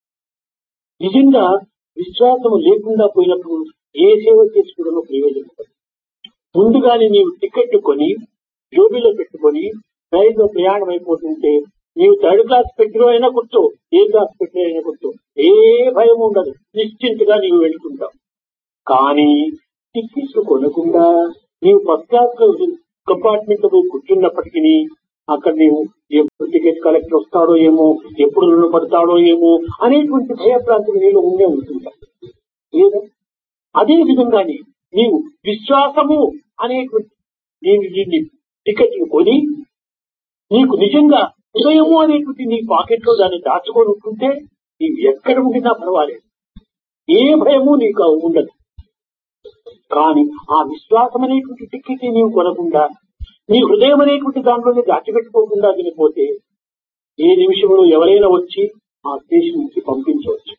Speaker 1: నిజంగా విశ్వాసం లేకుండా పోయినప్పుడు ఏ సేవ చేసుకోవడంలో ప్రయోజనం లేదు. ముందుగానే నీవు టికెట్ కొని జోబీలో పెట్టుకొని రైల్లో ప్రయాణం అయిపోతుంటే నీవు థర్డ్ క్లాస్ పెట్టిలో అయినా కూర్చో, ఏ క్లాస్ పెట్టిలో అయినా కూర్చో, ఏ భయం ఉండదు, నిశ్చింతగా నీవు వెళ్తుంటావు. కానీ టికెట్లు కొనకుండా నీవు ఫస్ట్ క్లాస్ లో కంపార్ట్మెంట్ లో పోయి కూర్చున్నప్పటికీ అక్కడ నీవు ఎప్పుడు టికెట్ కలెక్టర్ వస్తాడో ఏమో, ఎప్పుడు రుణ పడతాడో ఏమో అనేటువంటి భయప్రాంతం నీలో ఉండే ఉంటుంటాయి. లేదా అదే విధంగానే నీవు విశ్వాసము అనేటువంటి నేను దీన్ని టికెట్లు కొని నీకు నిజంగా హృదయము అనేటువంటి నీ పాకెట్ లో దాన్ని దాచుకొని ఉంటుంటే నీవు ఎక్కడ ఉండినా పర్వాలేదు, ఏ భయము నీకు ఉండదు. కానీ ఆ విశ్వాసం అనేటువంటి టికెట్ నీవు కొనకుండా నీ హృదయం అనేటువంటి దాంట్లోనే దాచిపెట్టుకోకుండా చనిపోతే ఏ నిమిషంలో ఎవరైనా వచ్చి ఆ స్టేషన్ నుంచి పంపించవచ్చు.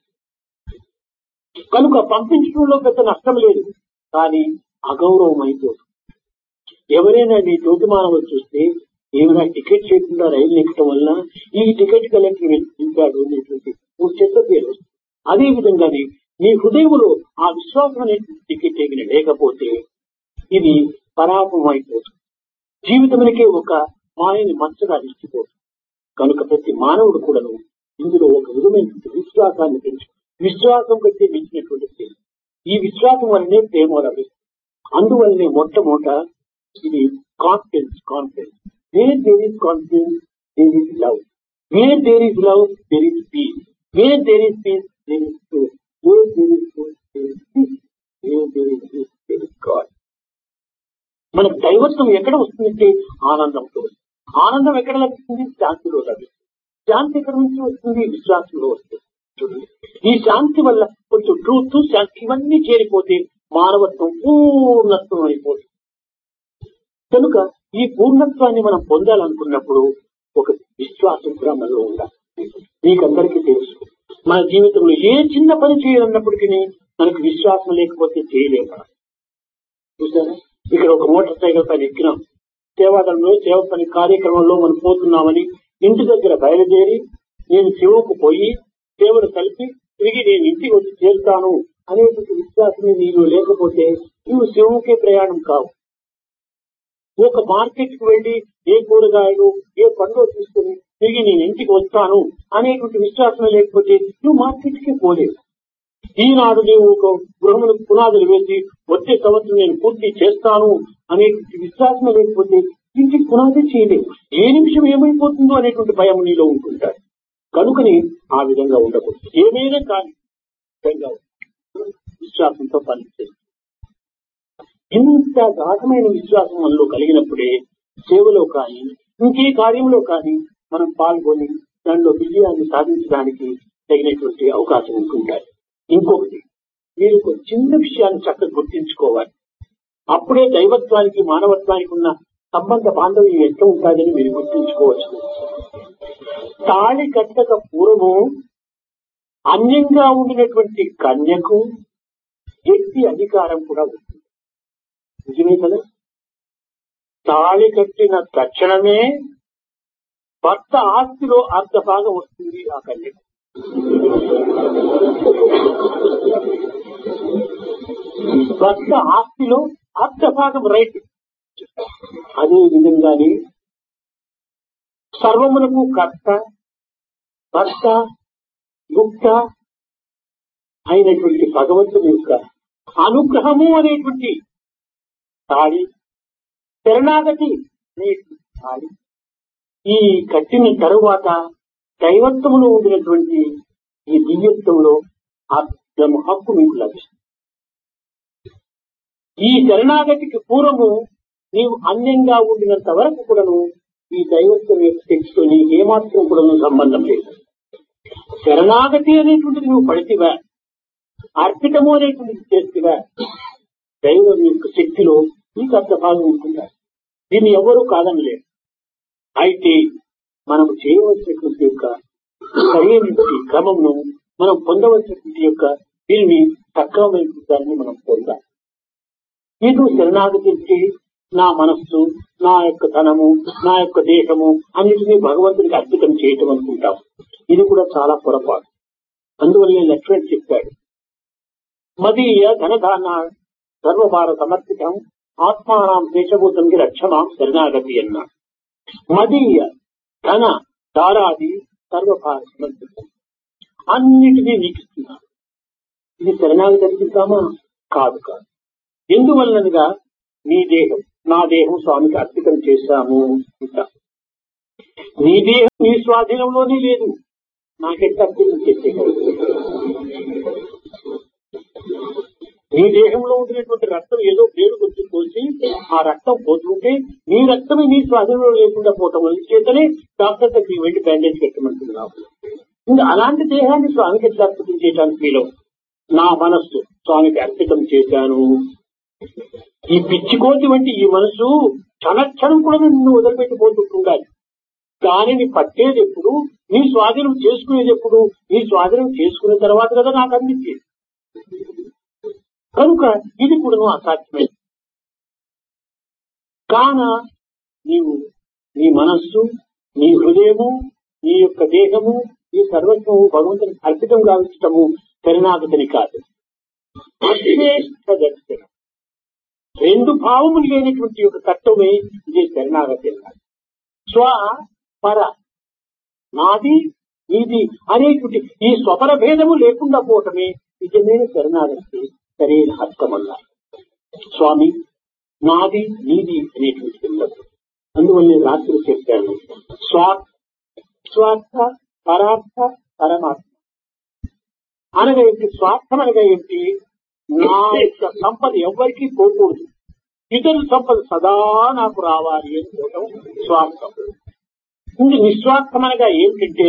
Speaker 1: కనుక పంపించడంలో పెద్ద నష్టం లేదు, కానీ అగౌరవం అయిపోతుంది. ఎవరైనా నీ తోటి మానవులు చూస్తే ఏమైనా టికెట్ చేయకుండా రైలు ఎక్కడం వల్ల ఈ టికెట్ కలెక్టర్ వెళ్ళింటాడు అనేటువంటి ఒక చెత్త పేరు. అదే విధంగానే నీ హృదయంలో ఆ విశ్వాసం అనేటువంటి టికెట్ ఎగిన లేకపోతే ఇది పరాపం అయిపోతుంది. జీవితమునికే ఒక మాయని మచ్చగా నిలిచిపోతుంది. కనుక ప్రతి మానవుడు కూడాను ఇందులో ఒక విధమైనటువంటి విశ్వాసాన్ని పెంచు. విశ్వాసం కంటే మించినటువంటి ఈ విశ్వాసం వల్లనే ప్రేమ లభిస్తుంది. అందువల్లనే మొట్టమొదట ఇది confidence. Confidence wear there is confidence there is love, wear there is love there is piece, wear there is piece there is truth, wear there is truth మన దైవత్వం ఎక్కడ వస్తుందంటే ఆనందంతో. ఆనందం ఎక్కడ లభిస్తుంది? శాంతిలో లభిస్తుంది. శాంతి ఎక్కడ నుంచి వస్తుంది? విశ్వాసంలో వస్తుంది. చూడండి, ఈ శాంతి వల్ల కొంచెం ట్రూత్, శాంతి ఇవన్నీ చేరిపోతే మానవత్వం పూర్ణత్వం అయిపోతుంది. కనుక ఈ పూర్ణత్వాన్ని మనం పొందాలనుకున్నప్పుడు ఒక విశ్వాసం కూడా మనలో ఉండాలి. మీకందరికీ తెలుసు, మన జీవితంలో ఏ చిన్న పని చేయాలన్నప్పటికీ మనకు విశ్వాసం లేకపోతే చేయలేము. చూసారా, ఇక్కడ ఒక మోటార్ సైకిల్ పైన ఎక్కినాం, సేవాదళంలో సేవ పని కార్యక్రమంలో మనం పోతున్నామని ఇంటి దగ్గర బయలుదేరి నేను శివకు పోయి సేవను కలిపి తిరిగి నేను ఇంటికి వచ్చి చేరుతాను అనేటువంటి విశ్వాసం నీలో లేకపోతే నువ్వు శివుకే ప్రయాణం కావు. ఒక మార్కెట్ కు వెళ్లి ఏ కూరగాయలు ఏ పండ్లు తీసుకుని తిరిగి నేను ఇంటికి వస్తాను అనేటువంటి విశ్వాసం లేకపోతే నువ్వు మార్కెట్ కి పోలేవు. ఈనాడు నీవు ఒక గృహములకు పునాదులు వేసి వచ్చే సంవత్సరం నేను పూర్తి చేస్తాను అనేటువంటి విశ్వాసం లేకపోతే ఇంటికి పునాది చేయలేవు. ఏ నిమిషం ఏమైపోతుందో అనేటువంటి భయం నీలో ఉంటుంటారు. కనుకని ఆ విధంగా ఉండకూడదు. ఏమైనా కానీ విశ్వాసంతో పనిచేస్తుంది. ఇంత గాఢమైన విశ్వాసం మనలో కలిగినప్పుడే సేవలో కానీ ఇంకే కార్యంలో కానీ మనం పాల్గొని దానిలో విజయాన్ని సాధించడానికి తగినటువంటి అవకాశం ఉంటుంటాయి. ఇంకొకటి, మీరు ఒక చిన్న విషయాన్ని చక్కగా గుర్తించుకోవాలి. అప్పుడే దైవత్వానికి మానవత్వానికి ఉన్న సంబంధ బాంధవ్యం ఎట్లా ఉంటుందని మీరు గుర్తించుకోవచ్చు. తాళి కట్టక పూర్వము అన్యంగా ఉండినటువంటి కన్యకు వ్యక్తి అధికారం కూడా ఉంటుంది. నిజమే కదా? తాళి కట్టిన తక్షణమే భర్త ఆస్తిలో అర్ధ భాగం వస్తుంది ఆ కన్యకు. భర్త ఆస్తిలో అర్ధ భాగం రైట్. అదే విధంగానే సర్వములకు కర్త భర్త గుప్త అయినటువంటి భగవంతుని యొక్క అనుగ్రహము అనేటువంటి తాళి, శరణాగతి అనేటువంటి తాళి ఈ కట్టిన తరువాత దైవత్వములో ఉండినటువంటి ఈ దివ్యత్వంలో అర్థము హక్కు మీకు లభిస్తుంది. ఈ శరణాగతికి పూర్వము నీవు అన్యంగా ఉండినంత వరకు కూడాను ఈ దైవత్వం యొక్క శక్తితో నీకు ఏమాత్రం కూడా సంబంధం లేదు. శరణాగతి అనేటువంటిది నువ్వు పడితివా, అర్పితము అనేటువంటిది చేతివా, దైవం యొక్క శక్తిలో నీకు అర్థ భాగం ఉంటుందా? దీన్ని ఎవరూ కాదనలేదు. అయితే మనం చేయవలసినటువంటి యొక్క సరైనటువంటి క్రమంను మనం పొందవలసినటువంటి యొక్క దీన్ని సక్రమమైనదాన్ని మనం పొందాలి. ఇది శరణాగతి నా మనస్సు, నా యొక్క ధనము, నా యొక్క దేహము అన్నిటినీ భగవంతునికి అర్పితం చేయటం అనుకుంటాం. ఇది కూడా చాలా పొరపాటు. అందువల్ల లక్ష్మణ్ చెప్పాడు, మదీయ ధనధాన సర్వభార సమర్పితం ఆత్మానం శేషభూతంకి రక్షమాం శరణాగతి అన్నాడు. మదీయ ధన దారాది సర్వభార సమర్పితం, అన్నిటినీ నీకు ఇస్తున్నాను. ఇది శరణాగతి అర్పిస్తామా? కాదు కాదు. ఎందువల్లనగా నీ దేహం నా దేహం స్వామికి అర్పితం చేశాము. నీ దేహం నీ స్వాధీనంలోనే లేదు, నాకెంత అర్పితం చేసే. నీ దేహంలో ఉండినటువంటి రక్తం ఏదో పేరు గుర్తు పోసి ఆ రక్తం పోతుంటే నీ రక్తం నీ స్వాధీనంలో లేకుండా పోవటం వల్ల చేతనే డాక్టర్ దగ్గరికి వెళ్లి బ్యాండేజ్ కట్టమంటున్నావు. ఇంకా అలాంటి దేహాన్ని స్వామికి ఎట్లా అర్పితం చేయడానికి వీలు? నా మనస్సు స్వామికి అర్పితం చేశాను. ఈ పిచ్చికోతి వంటి ఈ మనసు క్షణక్షణం కూడా నిన్ను వదిలిపెట్టిపోతుండాలి. దానిని పట్టేది ఎప్పుడు? నీ స్వాధీనం చేసుకునేది ఎప్పుడు? నీ స్వాధీనం చేసుకున్న తర్వాత కదా నాకు అందించేది. కనుక ఇది కూడా నువ్వు అసాధ్యమే. కాన నీవు నీ మనస్సు, నీ హృదయము, నీ యొక్క దేహము, నీ సర్వస్వము భగవంతునికి అర్పితం గావించటము శరణాగతిని కాదు, అశ్రేష్ఠ దర్శనం. రెండు భావములు లేనటువంటి ఒక తత్వమే ఇదే శరణాగతి అన్నారు. స్వ పర, నాది నీది అనేటువంటి ఈ స్వపర భేదము లేకుండా పోవటమే నిజమైన శరణాగతి, సరైన అర్థం అన్నారు. స్వామి నాది నీది అనేటువంటి ఉండదు. అందువల్ల రాత్రి చెప్పాను, స్వార్థ స్వార్థ పరార్థ పరమాత్మ అనగా ఏంటి? స్వార్థం అనగా ఏంటి? నా యొక్క సంపద ఎవరికీ పోకూడదు, ఇతరుల సంపద సదా నాకు రావాలి అనుకోవటం స్వార్థం. ఇంక నిస్వార్థమనగా ఏమిటంటే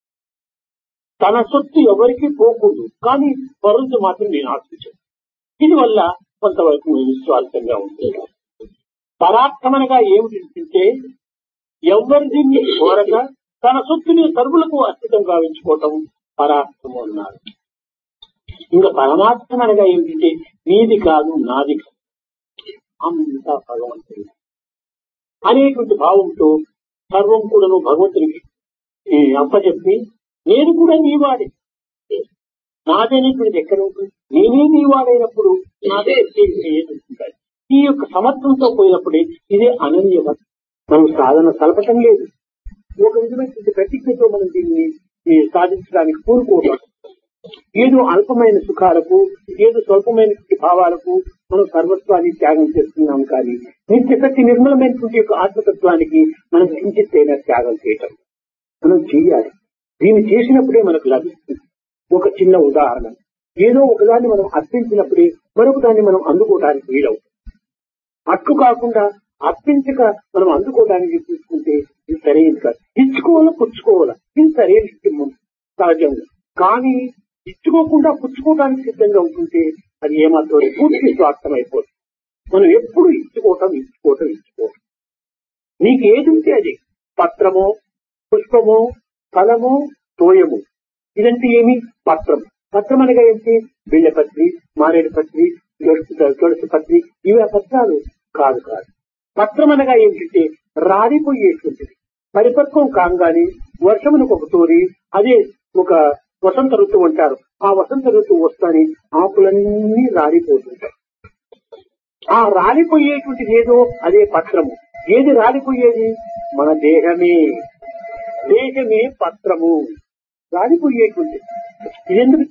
Speaker 1: తన సొత్తు ఎవరికీ పోకూడదు, కానీ పరులతో మాత్రం నేను ఆశించాను. ఇది వల్ల కొంతవరకు నిస్వార్థంగా ఉంటుంది. పరార్థమనగా ఏమిటంటే ఎవరిని కోరక తన సొత్తుని సర్వులకు అర్పితం గావించుకోవటం పరార్థము అన్నారు. ఇంకా పరమార్థం అనగా ఏమిటంటే నీది కాదు నాది కాదు అంతా భగవంతుడి అనేటువంటి భావంతో సర్వం కూడాను భగవంతుడికి అప్పచెప్పి నేను కూడా నీవాడే, నాదనేటువంటిది ఎక్కడ ఉంటుంది? నేనే నీవాడైనప్పుడు నాదే ఏదుంటాయి. ఈ యొక్క సమర్థంతో పోయినప్పుడే ఇదే అనన్యత. మనం సాధన సలపటం లేదు, ఒక విధమైనటువంటి ప్రతిజ్ఞతో మనం దీన్ని సాధించడానికి కోరుకోవటం. ఏదో అల్పమైన సుఖాలకు, ఏదో స్వల్పమైన భావాలకు మనం సర్వత్వాన్ని త్యాగం చేస్తున్నాం. కానీ నిత్య ప్రతి నిర్మలమైనటువంటి యొక్క ఆత్మతత్వానికి మనం కించిత్తైనా త్యాగం చేయటం మనం చేయాలి. దీన్ని చేసినప్పుడే మనకు లభిస్తుంది. ఒక చిన్న ఉదాహరణ, ఏదో ఒకదాన్ని మనం అర్పించినప్పుడే మరొక దాన్ని మనం అందుకోవడానికి వీలవుతుంది. అట్టు కాకుండా అర్పించక మనం అందుకోవడానికి తీసుకుంటే ఇది సరైనది కాదు. ఇచ్చుకోవాలా పుచ్చుకోవాలా ఇది సరైన సహజంగా. కానీ ఇచ్చుకోకుండా పుచ్చుకోవడానికి సిద్ధంగా ఉంటుంటే అది ఏమాత్రం పూర్తి స్వార్థం అయిపోతుంది. మనం ఎప్పుడు ఇచ్చుకోవటం ఇచ్చుకోవటం ఇచ్చుకోవటం నీకు ఏది ఉంటే అది పత్రమో పుష్పమో ఫలమో తోయము. ఇదంటే ఏమి? పత్రం. పత్రం అనగా ఏంటి? బిళ్ళపత్రి, మారేడు పత్రి, తులసి పత్రి, ఇవి ఆ పత్రాలు కాదు కాదు. పత్రం అనగా ఏంటంటే రాలిపోయేటువంటిది. పరిపక్వం కాగానే వర్షమునకు ఒక తోరి అదే ఒక వసంత ఋతువు అంటారు. ఆ వసంత ఋతువు వస్తానే ఆకులన్నీ రాలిపోతుంటాయి. ఆ రాలిపోయేటువంటిది ఏదో అదే పత్రము. ఏది రాలిపోయేది? మన దేహమే. దేహమే పత్రము, రాలిపోయేటువంటిది. ఇదెందుకు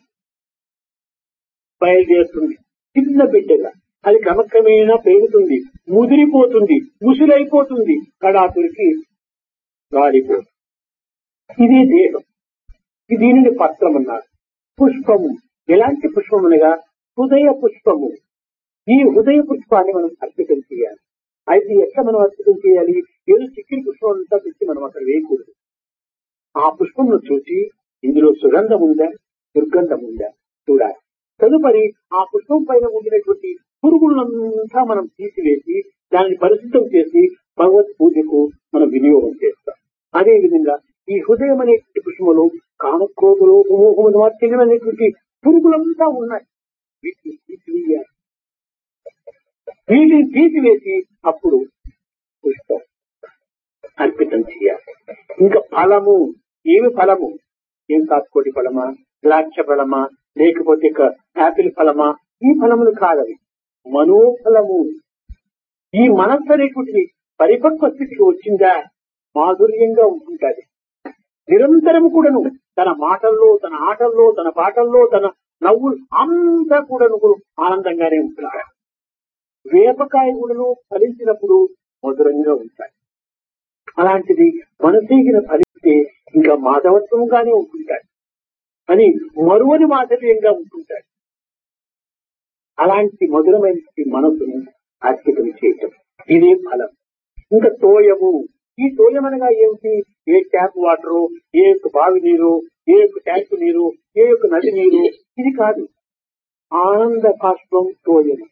Speaker 1: బయలుదేరుతుంది? చిన్న బిడ్డగా అది క్రమక్రమేణా పెరుగుతుంది, ముదిరిపోతుంది, ముసిరైపోతుంది, కడాతురికి రాలిపోతుంది. ఇదే దేహం. దీనిని పత్రం అన్నారు. పుష్పము ఎలాంటి పుష్పం అనగా హృదయ పుష్పము. ఈ హృదయ పుష్పాన్ని మనం అర్పితం చేయాలి. అయితే ఎట్లా మనం అర్పితం చేయాలి? ఏదో చిక్కిన పుష్పం అంతా తెచ్చి మనం అక్కడ వేయకూడదు. ఆ పుష్పంను చూసి ఇందులో సుగంధం ఉందా, దుర్గంధం ఉందా చూడాలి. తదుపరి ఆ పుష్పం పైన ఉండినటువంటి పురుగులంతా మనం తీసివేసి దానిని పరిశుద్ధం చేసి భగవత్ పూజకు మనం వినియోగం చేస్తాం. అదే విధంగా ఈ హృదయం అనేటువంటి పుష్పములు కామక్రోధులు మోహములు మాత్రం అనేటువంటి పురుగులంతా ఉన్నాయి. వీటిని తీసివేయాలి. వీటిని తీసివేసి అప్పుడు పుష్పం అర్పితం చేయాలి. ఇంకా ఫలము ఏమి? ఫలము ఏం? కాసుకోటి ఫలమా, ద్రాక్ష ఫలమా, లేకపోతే యాపిల్ ఫలమా? ఈ ఫలములు కాదవి, మనోఫలము. ఈ మనస్సు అనేటువంటిది పరిపక్వ స్థితికి వచ్చిందా మాధుర్యంగా ఉంటుంటది. నిరంతరం కూడాను తన మాటల్లో, తన ఆటల్లో, తన పాటల్లో, తన నవ్వులు అంతా కూడాను ఆనందంగానే ఉంటుంటాయి. వేపకాయ కూడాను ఫలించినప్పుడు మధురంగా ఉంటాయి. అలాంటిది మనసేగిన ఫలిస్తే ఇంకా మాధవత్వంగానే ఉంటుంటాయి అని మరువని మాధుర్యంగా ఉంటుంటాయి. అలాంటి మధురమైన మనసును అర్పితం చేయటం ఇదే ఫలం. ఇంకా తోయము. ఈ తోయం అనగా ఏమిటి? ఏ ట్యాప్ వాటరు, ఏ యొక్క బావి నీరు, ఏ యొక్క ట్యాంకు నీరు, ఏ యొక్క నది నీరు, ఇది కాదు. ఆనంద బాష్పం తోయం.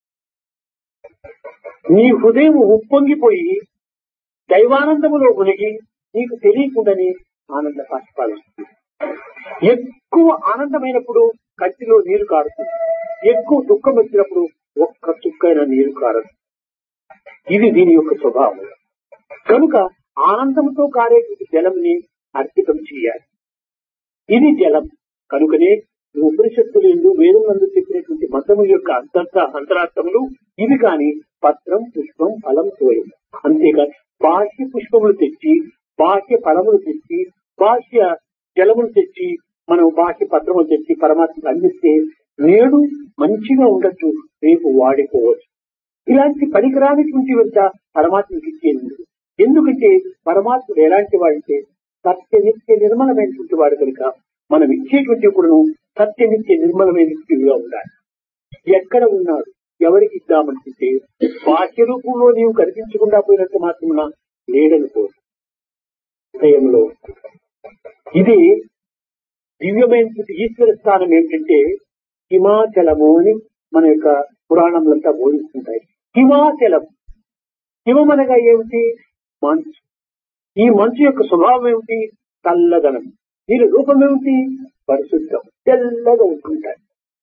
Speaker 1: నీ హృదయం ఉప్పొంగిపోయి దైవానందములో మునిగి నీకు తెలియకుండానే ఆనంద బాష్పాలు. ఎక్కువ ఆనందమైనప్పుడు కంటిలో నీరు కారుతుంది, ఎక్కువ దుఃఖం వచ్చినప్పుడు ఒక్క చుక్కైన నీరు కారదు. ఇది దీని యొక్క స్వభావం. కనుక ఆనందంతో కారేటువంటి జలంని అర్పితం చేయాలి. ఇది జలం. కనుకనే ఉపనిషత్తులు ఎందు వేదం నందు చెప్పినటువంటి మతముల యొక్క అంతర్త అంతరార్థములు ఇవి. కాని పత్రం, పుష్పం, ఫలం, తోయం. అంతేకాదు బాహ్య పుష్పములు తెచ్చి, బాహ్య ఫలములు తెచ్చి, బాహ్య జలములు తెచ్చి, మనం బాహ్య పత్రములు తెచ్చి పరమాత్మకు అందిస్తే నేడు మంచిగా ఉండొచ్చు, రేపు వాడిపోవచ్చు. ఇలాంటి పనికిరానిటువంటి వద్ద పరమాత్మకి ఇచ్చేది. ఎందుకంటే పరమాత్ముడు ఎలాంటి వాడంటే సత్య నిత్య నిర్మలమైనటువంటి వాడు కనుక మనం ఇచ్చేటువంటి కూడా సత్య నిత్య నిర్మలమైనటువంటివిగా ఉండాలి. ఎక్కడ ఉన్నాడు, ఎవరికి ఇద్దామనుకుంటే బాహ్య రూపంలో నీవు కనిపించకుండా పోయినట్టు మాత్రమున లేడనుకో హృదయంలో. ఇది దివ్యమైనటువంటి ఈశ్వర స్థానం ఏమిటంటే హిమాచలము అని మన యొక్క పురాణములంతా బోధిస్తుంటాయి. హిమాచలం, హిమం అనగా ఏమిటి? మంచు. ఈ మంచు యొక్క స్వభావం ఏమిటి? చల్లదనం. దీని రూపం ఏమిటి? పరిశుద్ధం, తెల్లగా ఉంటుంటాయి.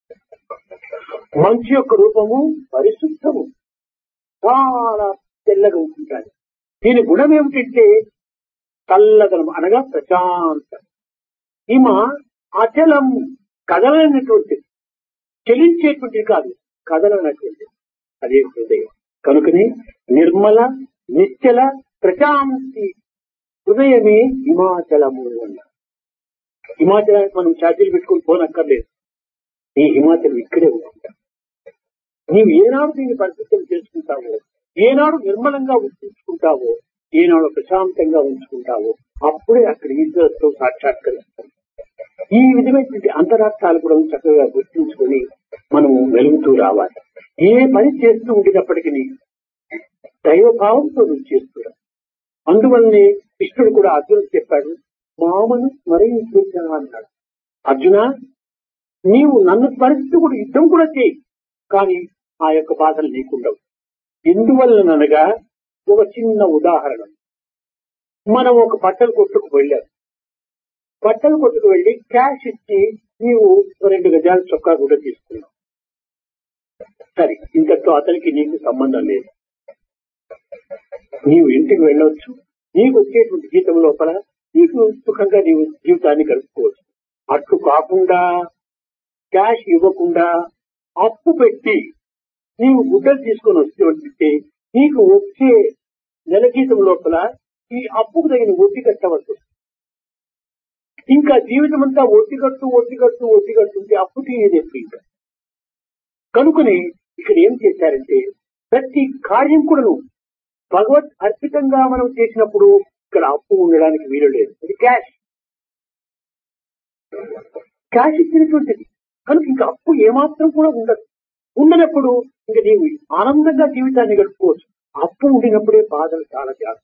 Speaker 1: మంచు యొక్క రూపము పరిశుద్ధము, చాలా తెల్లగా ఉంటుంటాయి. దీని గుణం ఏమిటంటే చల్లదనం అనగా ప్రశాంతం. హిమ అచలం, కదలనటువంటిది, చెలించేటువంటిది కాదు, కదలనటువంటిది. అదే హృదయం. కనుకనే నిర్మల నిశ్చల ప్రశాంతి హృదయమే హిమాచలము అన్నారు. హిమాచలానికి మనం ఛార్జీలు పెట్టుకుని పోనక్కర్లేదు. ఈ హిమాచలం ఇక్కడే ఉంటుంటా. నీవు ఏనాడు దీన్ని పరిశుద్ధం చేసుకుంటావో, ఏనాడు నిర్మలంగా ఉంచుకుంటావో, ఏనాడు ప్రశాంతంగా ఉంచుకుంటావో అప్పుడే అక్కడ ఈశ్వరుతో సాక్షాత్కరిస్తాం. ఈ విధమైనటువంటి అంతరార్థాలు కూడా చక్కగా గుర్తించుకొని మనము వెలుగుతూ రావాలి. ఏ పని చేస్తూ ఉండినప్పటికీ దైవభావంతో నువ్వు చేస్తున్నా. అందువల్లనే కృష్ణుడు కూడా అర్జునుడు చెప్పాడు, మామను స్మరించా అన్నాడు. అర్జున, నీవు నన్ను స్మరిస్తూ కూడా యుద్ధం కూడా చేయి, కానీ ఆ యొక్క బాధలు నీకుండవు. ఎందువల్లనగా ఒక చిన్న ఉదాహరణ. మనం ఒక బట్టలు కొట్టుకు వెళ్ళాం. బట్టలు కొట్టుకు వెళ్లి క్యాష్ ఇచ్చి నీవు రెండు గజాల చొక్కా కూడా తీసుకున్నావు. సరే, ఇంతతో అతనికి నీకు సంబంధం లేదు. నీవు ఇంటికి వెళ్ళవచ్చు. నీకు వచ్చేటువంటి జీతం లోపల నీకు సుఖంగా నీవు జీవితాన్ని గడుపుకోవచ్చు. అట్లు కాకుండా క్యాష్ ఇవ్వకుండా అప్పు పెట్టి నీవు గుడ్డలు తీసుకొని వస్తే నీకు వచ్చే నెల జీతం లోపల ఈ అప్పుకు తగిన వడ్డీ కట్టవలసి. ఇంకా జీవితం అంతా వడ్డీ కట్టు వడ్డీ కట్టు వడ్డీ కట్టుంటే అప్పు తీయదు ఎప్పుడు. ఇంకా కనుకనే ఇక్కడ ఏం చేశారంటే ప్రతి కార్యం కూడా భగవత్ అర్పితంగా మనం చేసినప్పుడు ఇక్కడ అప్పు ఉండడానికి వీలు లేదు. అది క్యాష్ క్యాష్ ఇచ్చినటువంటిది. కనుక ఇంకా అప్పు ఏమాత్రం కూడా ఉండదు. ఉండనప్పుడు ఇంకా నీవు ఆనందంగా జీవితాన్ని గడుపుకోవచ్చు. అప్పు ఉండినప్పుడే బాధలు చాలా జాగ్రత్త.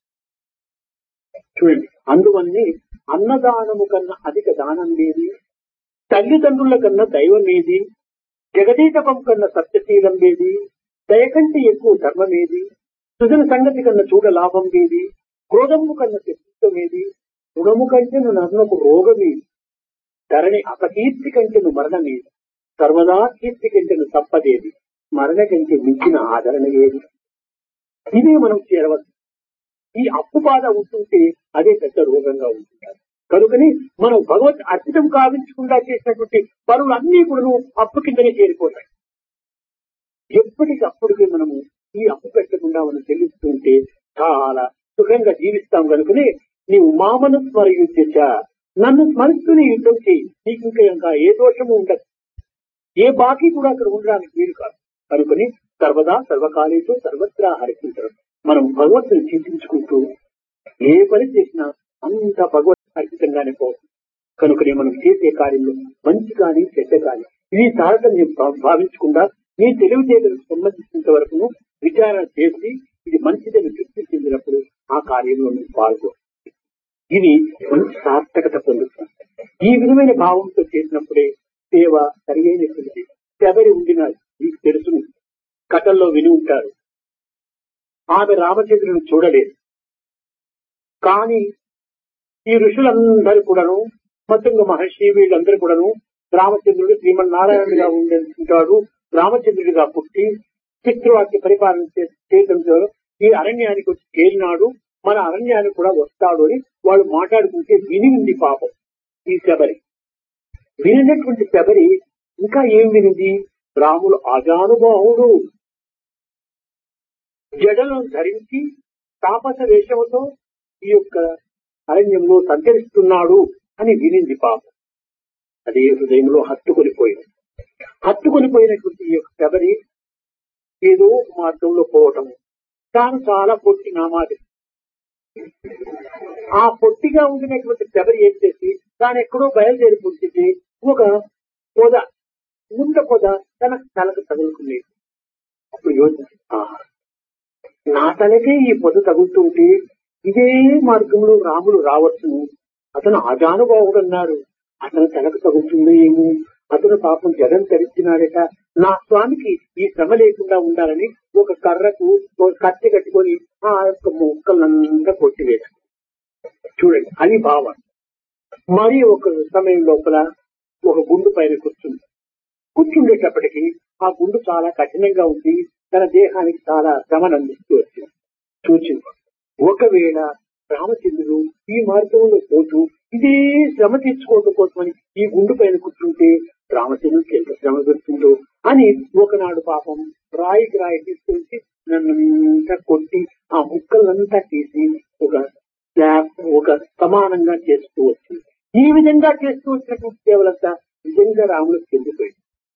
Speaker 1: చూడండి, అందువల్లనే అన్నదానము కన్నా అధిక దానం లేది, తల్లిదండ్రుల కన్నా దైవం ఏది, జగదీతపం కన్నా సత్యశీలం ఏది, దయ కంటే ఎక్కువ ధర్మం ఏది, సుజన సంగతి కన్నా చూడ లాభం ఏది, క్రోధము కన్నా శత్రుత్వం ఏది, గుణము కంటే నువ్వు నన్నకు రోగమేది, ధరణి అపకీర్తి కంటే నువ్వు మరణమేది, సర్వదా కీర్తి కంటే నువ్వు తప్పదేది, మరణ కంటే మించిన ఆదరణ ఏది. ఇదే మనం చేరవచ్చు. ఈ అప్పు బాధ ఉంటుంటే అదే పెద్ద రోగంగా ఉంటుంటారు. కనుకని మనం భగవత్ అర్పితం కావించకుండా చేసినటువంటి పనులన్నీ కూడా అప్పు కిందనే చేరిపోతాయి. ఎప్పటికప్పటికి మనము ఈ అప్పు పెట్టకుండా మనం చెల్లిస్తుంటే చాలా సుఖంగా జీవిస్తాం. కనుకనే నీవు మామను స్మరించ, నన్ను స్మరిస్తూనే యుద్ధం చేయి. నీకు ఇంకా ఇంకా ఏ దోషము ఉండదు, ఏ బాకీ కూడా అక్కడ ఉండడానికి వీలు కాదు. కనుకని సర్వదా సర్వకాలేతో సర్వత్రా హరిస్తుంటారు. మనం భగవంతుని చింతించుకుంటూ ఏ పని చేసినా అంత భగవత్ అర్పితంగానే పోతుంది. కనుకనే మనం చేసే కార్యంలో మంచి కానీ చెడ్డ కానీ ఇది తారతమ్యం భావించకుండా నీ తెలివితేటలకు సంబంధించినంత వరకు విచారణ చేసి ఇది మంచిదని తృప్తి చెందినప్పుడు ఆ కార్యంలో నువ్వు పాల్గొ. ఇది మంచి సార్థకత పొందుతుంది. ఈ విధమైన భావంతో చేసినప్పుడే సేవ సరియైనటువంటి. శబరి ఉండిన మీకు తెలుసును, కథల్లో విని ఉంటారు. ఆమె రామచంద్రుని చూడలేదు, కానీ ఈ ఋషులందరూ కూడాను, మతుంగ మహర్షి వీళ్ళందరూ కూడాను రామచంద్రుడు శ్రీమన్నారాయణుడిగా ఉండేటాడు, రామచంద్రుడిగా పుట్టి పితృవాక్య పరిపాలన చేయడంతో ఈ అరణ్యానికి వచ్చి చేరినాడు, మన అరణ్యానికి కూడా వస్తాడు అని వాళ్ళు మాట్లాడుకుంటే వినింది పాపం ఈ శబరి. వినినటువంటి శబరి ఇంకా ఏం వినింది? రాములు అజానుభావుడు, జడలను ధరించి తాపస వేషముతో ఈ యొక్క అరణ్యంలో సంచరిస్తున్నాడు అని వినింది పాపం. అదే హృదయంలో హత్తుకొనిపోయింది. హత్తుకొనిపోయినటువంటి ఈ యొక్క శబరి ఏదో మార్గంలో పోవటము, తాను చాలా పొట్టి నామాది. ఆ పొట్టిగా ఉండినటువంటి శబరి ఏం చేసి తాను ఎక్కడో బయలుదేరిపోతుంది ఒక పొద ముండ పొద తన తలకు తగులుకునేది. అప్పుడు యోచన, నా తలకే ఈ పొద తగులుతుంటే ఇదే మార్గంలో రాముడు రావచ్చును, అతను ఆజానుభావుడన్నారు, అతను తలకు తగులుతుందో ఏమో, అతను పాపం జగన్ ధరించినాడట, నా స్వామికి ఈ శ్రమ లేకుండా ఉండాలని ఒక కర్రకు ఒక కత్తి కట్టుకొని ఆ యొక్క మొక్కలంతా కొట్టివేట. చూడండి, అది భావం. మరి ఒక సమయం లోపల ఒక గుండు పైన కూర్చుంది. కూర్చుండేటప్పటికీ ఆ గుండు చాలా కఠినంగా ఉంది, తన దేహానికి చాలా శ్రమను అందిస్తూ వచ్చింది. చూచింది, ఒకవేళ రామచంద్రుడు ఈ మార్గంలో పోతూ ఇదే శ్రమ తెచ్చుకోవడం కోసమని ఈ గుండు పైన కూర్చుంటే రామచంద్రుడికి ఎంత శ్రమ పెడుతుందో అని ఒకనాడు పాపం రాయికి రాయి తీసుకొచ్చి నన్నంతా కొట్టి ఆ ముక్కలంతా తీసి ఒక ఒక సమానంగా చేస్తూ వచ్చింది. ఈ విధంగా చేస్తూ వచ్చినటువంటి సేవలంతా నిజంగా రాముడికి చెందిపోయింది.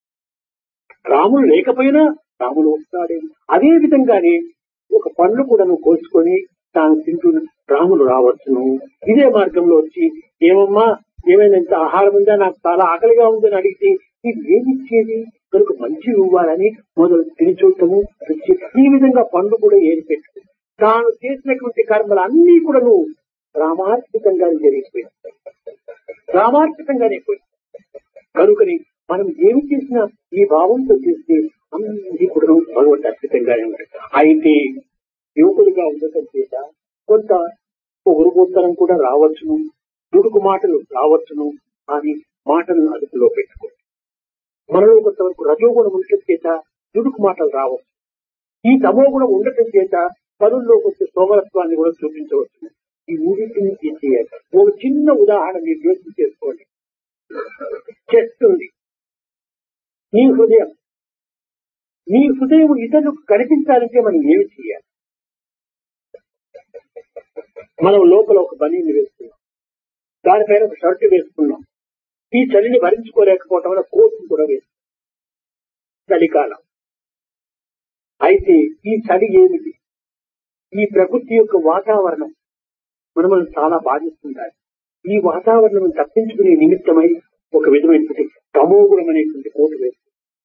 Speaker 1: రాముడు లేకపోయినా రాముడు వస్తాడే. అదే విధంగానే ఒక పండ్లు కూడా నువ్వు కోసుకొని తాను తింటూ రాముడు రావచ్చును. ఇదే మార్గంలో వచ్చి, ఏమమ్మా ఏమైనా ఇంత ఆహారం ఉందా, నాకు చాలా ఆకలిగా ఉందని అడిగితే ఇది ఏమిచ్చేది, కనుక మంచి ఇవ్వాలని మొదలు తిని చూడటము. ఈ విధంగా పండు కూడా ఏరి పెట్టు. తాను చేసినటువంటి కర్మలు అన్ని కూడా నువ్వు రామార్పితంగా జరిగిపోయింది, రామార్పితంగానే పోయింది. కనుకని మనం ఏమి చేసినా ఈ భావంతో చేస్తే అన్ని కూడా భగవంతు అర్పితంగానే ఉంటాయి. అయితే యువకులుగా ఉండటం చేత కొంత పొగురుగోత్తరం కూడా రావచ్చును, దుడుకు మాటలు రావచ్చును, అని మాటలను అదుపులో పెట్టుకోండి. మనలో కొంతవరకు రజోగుణం ఉండటం చేత దుడుకు మాటలు రావచ్చు. ఈ తమోగుణం ఉండటం చేత పనుల్లో కొంచెం సోమరత్వాన్ని కూడా చూపించవచ్చు. ఈ మూడింటిని తీసేయాలి. ఒక చిన్న ఉదాహరణ మీరు యోచన చేసుకోండి. చేస్తుంది నీ హృదయం. నీ హృదయం ఇతరులకు కనిపించాలంటే మనం ఏమి చేయాలి? మనం లోపల ఒక బనీని వేస్తున్నాం, దానిపైన ఒక షర్టు వేసుకున్నాం. ఈ చలిని భరించుకోలేకపోవటం వల్ల కోటును కూడా వేస్తున్నాం. చలికాలం అయితే ఈ చలి ఏమిటి? ఈ ప్రకృతి యొక్క వాతావరణం మనం మనం చాలా బాధిస్తుంటారు. ఈ వాతావరణం తప్పించుకునే నిమిత్తమై ఒక విధమైనటువంటి తమోగుణం అనేటువంటి కోటు వేస్తుంది.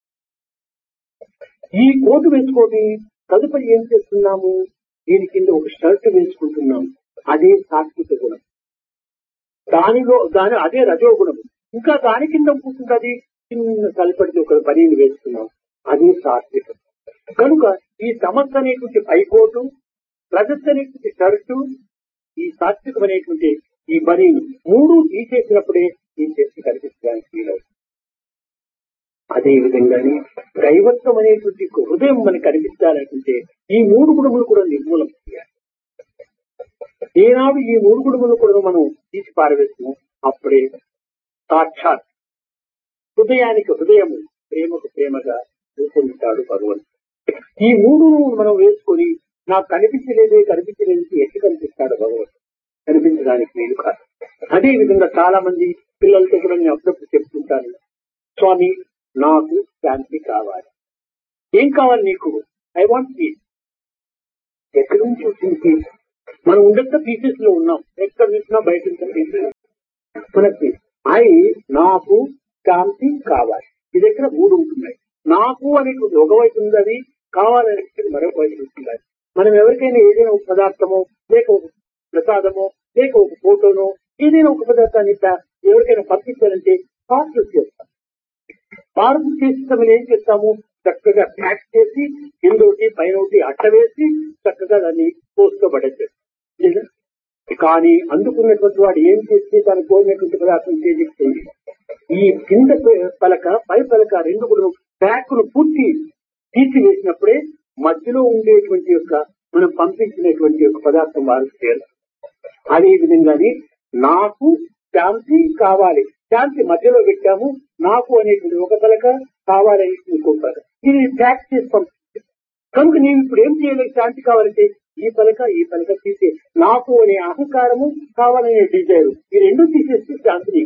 Speaker 1: ఈ కోటు వేసుకొని తదుపరి ఏం చేస్తున్నాము? దీని కింద ఒక షర్ట్ వేసుకుంటున్నాము. అదే సాత్విక గుణం. దానిలో దాని అదే రజోగుణము. ఇంకా దాని కింద కూర్చుంటుంది చిన్న తలపడితే ఒక బనీని వేస్తున్నాం, అదే సాత్వికం. కనుక ఈ తమస్సు అనేటువంటి పైకోటు, రజస్సు అనేటువంటి షర్టు, ఈ సాత్వికం అనేటువంటి ఈ బనీను మూడు తీసేసినప్పుడే ఈ శక్తి కనిపించడానికి వీలవుతుంది. అదే విధంగానే దైవత్వం అనేటువంటి హృదయం మనకు కనిపించాలంటే ఈ మూడు గుణములు కూడా నిర్మూలం చేయాలి. ఏనాడు ఈ మూడు గుణములు కూడా మనం తీసి పారవేస్తాము, అప్పుడే సాక్షాత్ హృదయానికి హృదయము, ప్రేమకు ప్రేమగా రూపొందుతాడు భగవంతుడు. ఈ మూడు మనం వేసుకొని నాకు కనిపించలేదే కనిపించలేదు ఎట్టు కనిపిస్తాడు భగవంతుడు? కనిపించడానికి నేను కాదు. అదే విధంగా చాలా మంది పిల్లలతో కూడా నేను అప్పుడప్పుడు చెప్తుంటాను, స్వామి నాకు శాంతి కావాలి. ఏం కావాలి నీకు? I want peace. ఎక్కడి నుంచి వచ్చింది పీస్? మనం ఉండేంత పీసెస్ లో ఉన్నాం. ఎక్కడ చూసినా బయట పీసెస్ మనకి. ఐ నాకు శాంతి కావాలి. ఇది ఎక్కడ మూడు ఉంటున్నాయి. నాకు అనేటువంటి ఒకవైపు ఉంది, అది కావాలనేది మరొక వైపు ఉంటుంది. మనం ఎవరికైనా ఏదైనా ఒక పదార్థమో, లేక ఒక ప్రసాదమో, లేక ఒక ఫోటోనో, ఏదైనా ఒక పదార్థాన్ని ఎవరికైనా పంపించాలంటే పార్సల్ చేస్తాం. పార్సల్ చేసిన ఏం చేస్తాము? చక్కగా ప్యాక్ చేసి కిందోటి పైన ఒకటి అట్ట వేసి చక్కగా దాన్ని పోస్ట్ పడేస్తాం. కానీ అందుకున్నటువంటి వాడు ఏం చేస్తే దాన్ని కోరినటువంటి పదార్థం చేస్తుంది. ఈ కింద పలక పై పలక రెండు కూడా ప్యాక్ ను పూర్తి తీసివేసినప్పుడే మధ్యలో ఉండేటువంటి యొక్క మనం పంపించినటువంటి యొక్క పదార్థం వారికి చేయాలి. అదే విధంగానే నాకు శాంతి కావాలి, శాంతి మధ్యలో పెట్టాము, నాకు అనేటువంటి ఒక పలక కావాలని ఇంకొక ఇది ప్యాక్ చేసి పంపిస్తుంది. కనుక నేను ఇప్పుడు ఏం చేయలేదు? శాంతి కావాలంటే ఈ పలక ఈ పలక తీసే, నాకు అనే అహంకారము, కావాలనే డిజైర్, ఈ రెండు తీసేస్తే శాంతి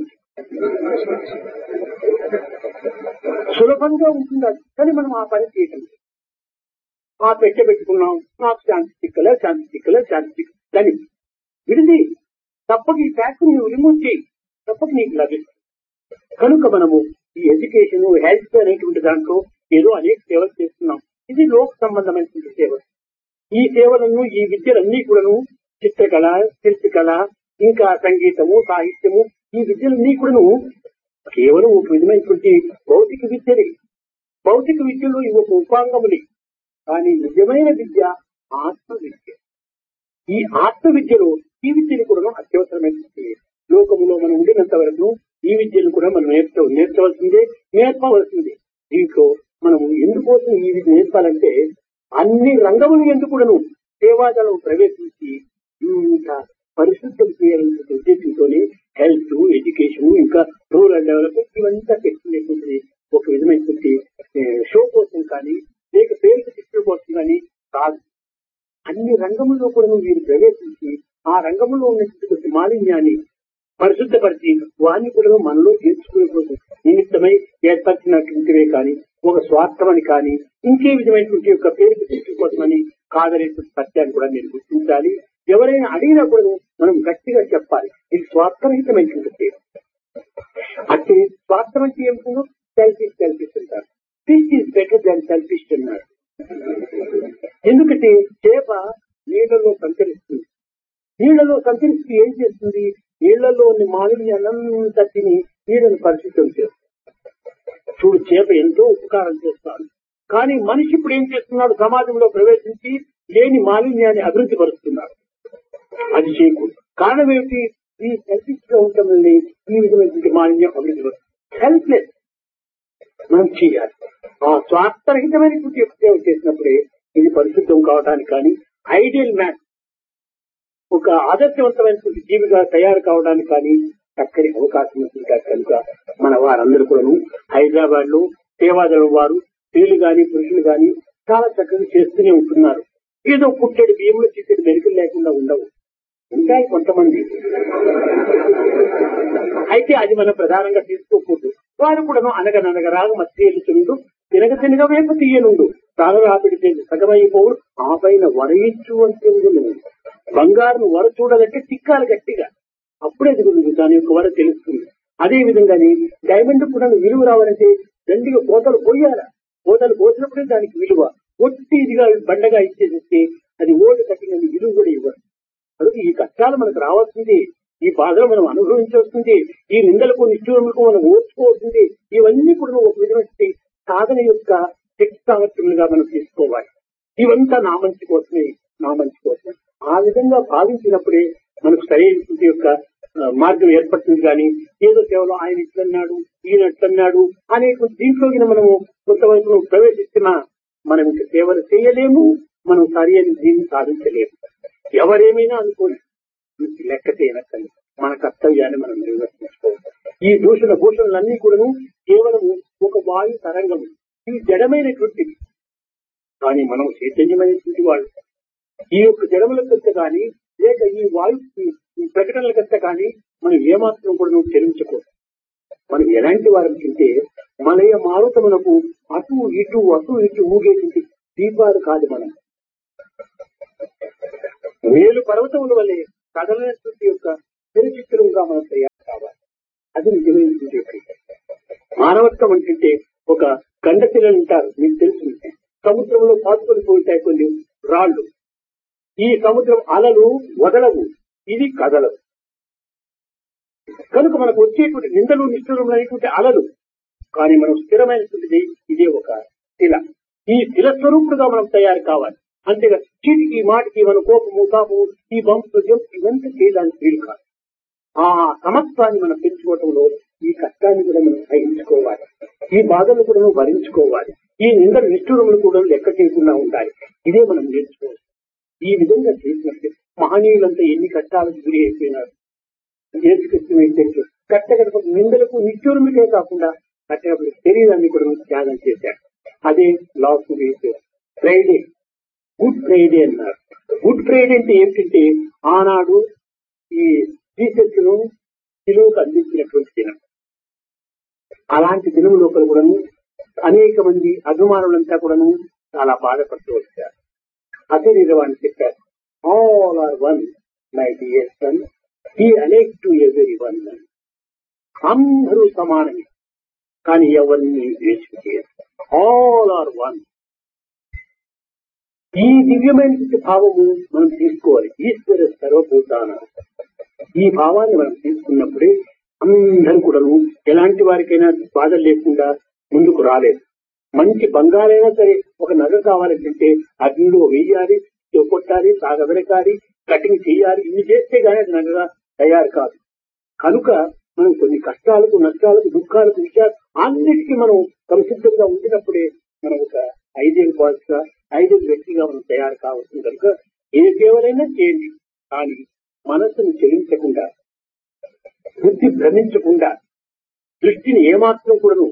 Speaker 1: సులభంగా ఉంటుంది. కానీ మనం ఆ పని చేయటం, ఆ పెట్టె పెట్టుకున్నాం, నాకు శాంతి చిక్కలే శాంతి చిక్కలే శాంతి చిక్క కానీ విడిది తప్పక ఈ ప్యాక్ నువ్వు రిమూవ్ చేయి, తప్పక నీకు లభిస్తుంది. కనుక మనము ఈ ఎడ్యుకేషన్, హెల్త్ అనేటువంటి దాంట్లో ఏదో అనేక సేవలు చేస్తున్నాం. ఇది లోక సంబంధమైనటువంటి సేవలు. ఈ సేవలను, ఈ విద్యలన్నీ కూడాను చిత్రకళ, శిల్పకళ, ఇంకా సంగీతము, సాహిత్యము, ఈ విద్యలన్నీ కూడాను కేవలం ఒక విధమైనటువంటి భౌతిక విద్యని. భౌతిక విద్యలో ఇవి ఒక ఉపాంగముని. కానీ నిజమైన విద్య ఆత్మ విద్య. ఈ ఆత్మ విద్యలో ఈ విద్యను కూడా అత్యవసరమైనటువంటి. లోకములో మనం ఉండినంత వరకు ఈ విద్యను కూడా మనం నేర్చ నేర్చవలసిందే, నేర్పవలసిందే. దీంట్లో మనము ఎందుకోసం ఈ విద్య నేర్పాలంటే అన్ని రంగములు ఎందుకు కూడాను సేవాదళం ప్రవేశించి ఇంకా పరిశుద్ధం చేయాలనే ఉద్దేశంతోనే హెల్త్, ఎడ్యుకేషన్, ఇంకా రూరల్ డెవలప్మెంట్ ఇవంతా పెట్టుకునేటువంటిది ఒక విధమైనటువంటి షో కోసం కానీ లేక పేరుకు శిక్షణ కోసం కానీ కాదు. అన్ని రంగముల్లో కూడా వీరు ప్రవేశించి ఆ రంగంలో ఉన్నటువంటి మాలిన్యాన్ని పరిశుద్ధపరిచి వారిని కూడా మనలో చేర్చుకునే కోసం నిమిత్తమై ఏర్పరిచినటువంటివే కానీ ఒక స్వార్థమని కానీ ఇంకే విధమైనటువంటి యొక్క పేరుకు శిక్షణ కోసమని కాదనేటువంటి సత్యాన్ని కూడా మీరు గుర్తించాలి. ఎవరైనా అడిగినా కూడా మనం గట్టిగా చెప్పాలి, ఇది స్వార్థరహితమైనటువంటి పేరు. అంటే స్వార్థం అంటే ఏమిటో సెల్ఫిష్ సెల్ఫిష్ అంటారు. Fish is better than selfish అన్నారు. ఎందుకంటే చేప నీళ్లలో సంచరిస్తుంది. నీళ్లలో సంచరిస్తూ ఏం చేస్తుంది? నీళ్లలో ఉన్న మాలిన్యాలంతా తిని నీళ్లను పరిశుద్ధం చేస్తుంది. చూడు, చేప ఎంతో ఉపకారం చేస్తాడు. కానీ మనిషి ఇప్పుడు ఏం చేస్తున్నాడు? సమాజంలో ప్రవేశించి లేని మాలిన్యాన్ని అభివృద్ధి పరుస్తున్నాడు. అది చేయకూడదు. కారణం ఏమిటి? ఈ సెల్ఫిష్ గా ఉండటం వల్ల ఈ విధమైనటువంటి మాలిన్యం అభివృద్ధి పరుస్తుంది. హెల్ప్లెస్ మనం చేయాలి. ఆ స్వార్థరహితమైనటువంటి సేవ చేసినప్పుడే ఇది పరిశుద్ధం కావడానికి కానీ, ఐడియల్ మ్యాన్ ఒక ఆదర్శవంతమైనటువంటి జీవిగా తయారు కావడానికి కానీ చక్కని అవకాశం ఉంటుంది. కనుక మన వారందరూ కూడా హైదరాబాద్ లో సేవాదళం వారు స్త్రీలు గాని పురుషులు గాని చాలా చక్కగా చేస్తూనే ఉంటున్నారు. ఏదో పుట్టెడు బియ్యంలో చిట్టెడు మెరుకులు లేకుండా ఉండవు, ఉంటాయి కొంతమంది. అయితే అది మనం ప్రధానంగా తీసుకోకూడదు. వారు కూడా అనగననగ రాగ మధ్యలుచుండు తినగ తినగ వేప తీయనుండు తాగరాపిడి చేసి సగమైపోవుడు ఆ పైన వరయించు అంటుండు. బంగారును వర చూడాలంటే తిక్కాలి గట్టిగా, అప్పుడే దిగుతుంది దాని యొక్క వర తెలుస్తుంది. అదే విధంగానే డైమండ్ కూడా విలువ రావాలంటే దండిగా కోతలు పోయాలా, కోతలు పోసినప్పుడే దానికి విలువ. ఒట్టి ఇదిగా బండగా ఇచ్చేస్తే అది ఓడి కట్టిన విలువ కూడా ఇవ్వరు. అందుకే ఈ కష్టాలు మనకు రావాల్సింది, ఈ బాధలు మనం అనుభవించాల్సింది, ఈ నిందలకు నిష్ఠూరములకు మనం ఓర్చుకోవాల్సింది. ఇవన్నీ కూడా ఒక విధమైన సాధన యొక్క శక్తి సామర్థ్యములుగా మనం తీసుకోవాలి. ఇవంతా నా మంచి కోసమే, నా మంచి కోసమే. ఆ విధంగా భావించినప్పుడే మనకు సరైన యొక్క మార్గం ఏర్పడుతుంది. కానీ ఏదో కేవలం ఆయన ఇట్లన్నాడు, ఈయన ఎట్లన్నాడు అనేటువంటి దీంట్లోకి మనము కొంతవరకు ప్రవేశిస్తున్నా మనం ఇంక సేవలు చేయలేము, మనం సరి అయిన దీన్ని సాధించలేము. ఎవరేమైనా అనుకోని లెక్క చేయనక్కని మన కర్తవ్యాన్ని మనం నిర్వర్తించుకోవాలి. ఈ దూషణ భూషణలన్నీ కూడా కేవలం ఒక వాయు తరంగము, ఇవి జడమైనటువంటివి. కానీ మనం చైతన్యమైనటువంటి వాళ్ళు. ఈ యొక్క జడములకంత కానీ లేక ఈ వాయు ప్రకటనలకంత కానీ మనం ఏమాత్రం కూడా నువ్వు చెల్లించకూడదు. మనం ఎలాంటి వారం తింటే మనయ మారుతమునకు అటు ఇటు అటు ఇటు ఊగేటువంటి దీపాలు కాదు. మనం వేలు పర్వతముల వల్లే కదలనటువంటి యొక్క చిరచిత్రంగా మనం తయారు కావాలి. అది నిజమైనటువంటి మానవత్వం అంటే ఒక గండశిలలు ఉంటారు, మీకు తెలుసు. సముద్రంలో పాతుకొని పోతాయి కొన్ని రాళ్లు. ఈ సముద్రం అలలు వదలవు, ఇది కదలవు. కనుక మనకు వచ్చేటువంటి నిందలు నిష్ఠురములు అనేటువంటి అలలు. కానీ మనం స్థిరమైనటువంటిది ఇదే ఒక శిల. ఈ శిల స్వరూపుడుగా మనం తయారు కావాలి. అంతేగా చీటికి మాటికి మన కోపము తాపము ఈ బంపు ఇవంతా చేయడానికి వీలు కాదు. ఆ సమత్వాన్ని మనం పెంచుకోవటంలో ఈ కష్టాన్ని కూడా మనం సహించుకోవాలి, ఈ బాధలు కూడా మనం భరించుకోవాలి, ఈ నిందలు నిష్ఠురములు కూడా లెక్క చేయకుండా ఉండాలి. ఇదే మనం నేర్చుకోవాలి. ఈ విధంగా చేసినట్టు మహనీయులంతా ఎన్ని కష్టాలకు గురి అయిపోయినారు. నేర్చుకొచ్చిన కట్టగడప నిందలకు నిష్ఠూరములకే కాకుండా కట్టగడప శరీరాన్ని కూడా త్యాగం చేశారు. అదే లాస్ ఫ్రైడే, గుడ్ ఫ్రైడే అన్నారు. గుడ్ ఫ్రైడే అంటే ఏమిటంటే ఆనాడు ఈ జీసస్ ను శిలువకు అందించినటువంటి దినం. అలాంటి దినం లోపల కూడాను అనేక మంది అభిమానులంతా కూడాను చాలా బాధపడుతూ వచ్చారు. అదే నిజవాన్ని చెప్పారు. All are one my dear son, he alike to every one. అందరూ సమానమే. కానీ ఎవరిని ద్వేషం చేయరు. All are one. ఈ దివ్యమైన భావము మనం తీసుకోవాలి. ఈశ్వర సర్వభూతాన ఈ భావాన్ని మనం తీసుకున్నప్పుడే అందరూ కూడాను ఎలాంటి వారికైనా బాధ లేకుండా ముందుకు రాలేదు. మంచి బంగారైనా సరే ఒక నగ కావాలంటే అగ్నిలో వేయాలి, కొట్టాలి, సాగబెరకాలి, కటింగ్ చేయాలి. ఇన్ని చేస్తే గానీ అది నగగా తయారు కాదు. కనుక మనం కొన్ని కష్టాలకు, నష్టాలకు, దుఃఖాలకు, విషయాలు అన్నిటికీ మనం సంసిద్ధంగా ఉండినప్పుడే మనం ఒక ఐదేళ్ళు బాధ్యత ఐదేళ్ళు వ్యక్తిగా మనం తయారు కావచ్చు. కనుక ఏ సేవలైనా చేయండి, కానీ మనస్సును చెలించకుండా, బుద్ధి భ్రమించకుండా, దృష్టిని ఏమాత్రం కూడాను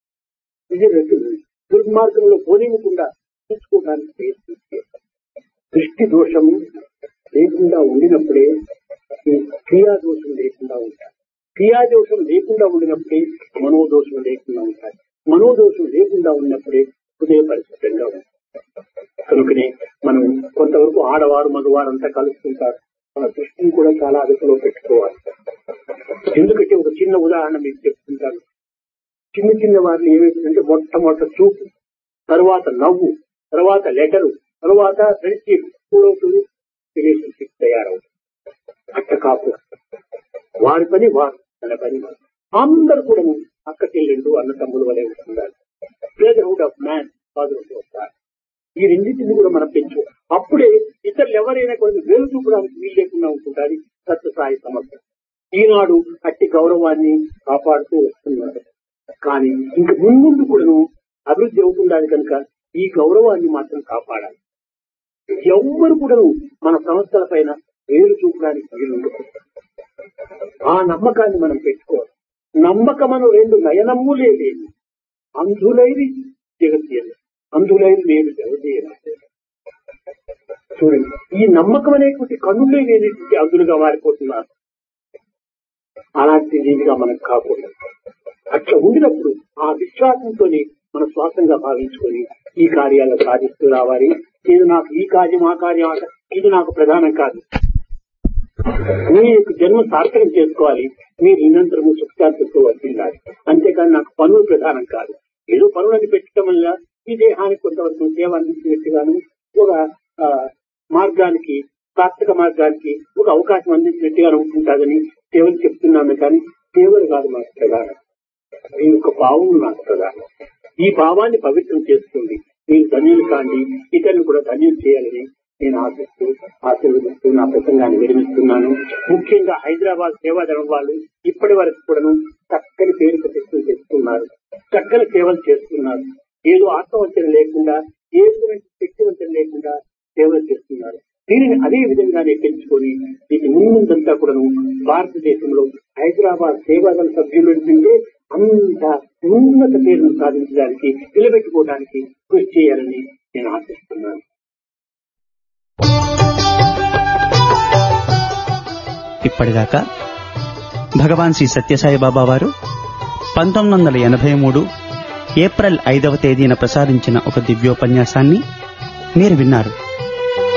Speaker 1: దుర్మార్గంలో పోనివ్వకుండా చూసుకోవడానికి ప్రయత్నించారు. దృష్టి దోషము లేకుండా ఉండినప్పుడే క్రియాదోషం లేకుండా ఉంటారు. క్రియాదోషం లేకుండా ఉండినప్పుడే మనోదోషం లేకుండా ఉంటాయి. మనోదోషం లేకుండా ఉన్నప్పుడే హృదయ పరిశుద్ధంగా ఉంటారు. కనుకనే మనం కొంతవరకు ఆడవారు మగవారు అంతా కలుస్తుంటారు. మన దృష్టిని కూడా చాలా అదుపులో పెట్టుకోవాలి. ఎందుకంటే ఒక చిన్న ఉదాహరణ మీకు చెప్తుంటాను. చిన్న చిన్న వారిని ఏమైతుందంటే మొట్టమొదటి చూపు, తర్వాత నవ్వు, తర్వాత లెటరు, తర్వాత ఫ్రెండ్షిప్ కూడవుతుంది, రిలేషన్షిప్ తయారవుతుంది. అట్ట కాపు వారి పని వారు, తన పని వారు. అందరూ కూడా అక్క చెల్లెండు అన్న తమ్ముడు వలె ఉంటున్నారు. Brotherhood of man, fatherhood of God. ఈ రెండింటిని కూడా మనం పెంచు. అప్పుడే ఇతరులు ఎవరైనా కొన్ని వేలు చూపడానికి వీలు లేకుండా ఉంటుంటారు. సత్యసాయి సమర్థ ఈనాడు అట్టి గౌరవాన్ని కాపాడుతూ వస్తున్నారు. కానీ ఇంక ముందు కూడాను అభివృద్ధి అవుతుండాలి. కనుక ఈ గౌరవాన్ని మాత్రం కాపాడాలి. ఎవ్వరు కూడాను మన సంస్థల పైన వేలు చూపడానికి వీలుండదు. ఆ నమ్మకాన్ని మనం పెట్టుకోవాలి. నమ్మకమను రెండు నయనమ్ము లేదు, అంధులైది జగత్యలు, అంధులైది లేదు జగతీయ. చూడండి, ఈ నమ్మకం అనేటువంటి కన్నులే లేనటువంటి అంధులుగా మారిపోతున్నారు. అలాంటి దీనిగా మనకు కాకుండా అట్లా ఉండినప్పుడు ఆ విశ్వాసంతో మన శ్వాసంగా భావించుకొని ఈ కార్యాలను సాధిస్తూ రావాలి. ఇది నాకు ఈ కార్యం, ఆ కార్యం, ఇది నాకు ప్రధానం కాదు. మీ యొక్క జన్మ సార్థకం చేసుకోవాలి. మీరు నిరంతరము సుఖశాంతితో వర్తిల్లాలి. అంతేకాని నాకు పనులు ప్రధానం కాదు. ఏదో పనులని పెట్టడం వల్ల ఈ దేహానికి కొంతవరకు సేవ అందించినట్టుగాను, ఒక మార్గానికి, సార్థక మార్గానికి ఒక అవకాశం అందించినట్టుగా ఉంటుందని సేవలు చెప్తున్నాను. కానీ సేవలు కాదు నాకు ప్రధానం. మీ యొక్క భావం నాకు ప్రధానం. ఈ భావాన్ని పవిత్రం చేసుకోండి. మీరు ధన్యులు కాండి, ఇతరులు కూడా ధన్యులు చేయాలని నేను ఆశిస్తూ ఆశీర్వదిస్తూ నా ప్రసంగాన్ని విరమిస్తున్నాను. ముఖ్యంగా హైదరాబాద్ సేవాదళం వాళ్ళు ఇప్పటి వరకు కూడాను చక్కని పేరు ప్రతిష్టలు చేస్తున్నారు, చక్కని సేవలు చేస్తున్నారు. ఏదో ఆత్మవంచన లేకుండా, ఏ శక్తివంచన లేకుండా సేవలు చేస్తున్నారు. దీనిని అదే విధంగానే పెంచుకొని దీని ముందంతా కూడాను భారతదేశంలో హైదరాబాద్ సేవాదళ సభ్యులు ఏంటంటే అంత ఉన్నత పేరును సాధించడానికి, నిలబెట్టుకోవడానికి కృషి చేయాలని నేను ఆశిస్తున్నాను.
Speaker 2: ఇప్పటిదాకా భగవాన్ శ్రీ సత్యసాయి బాబా వారు పంతొమ్మిది వందల ఎనభై మూడు ఏప్రిల్ ఐదవ తేదీన ప్రసాదించిన ఒక దివ్యోపన్యాసాన్ని మీరు విన్నారు.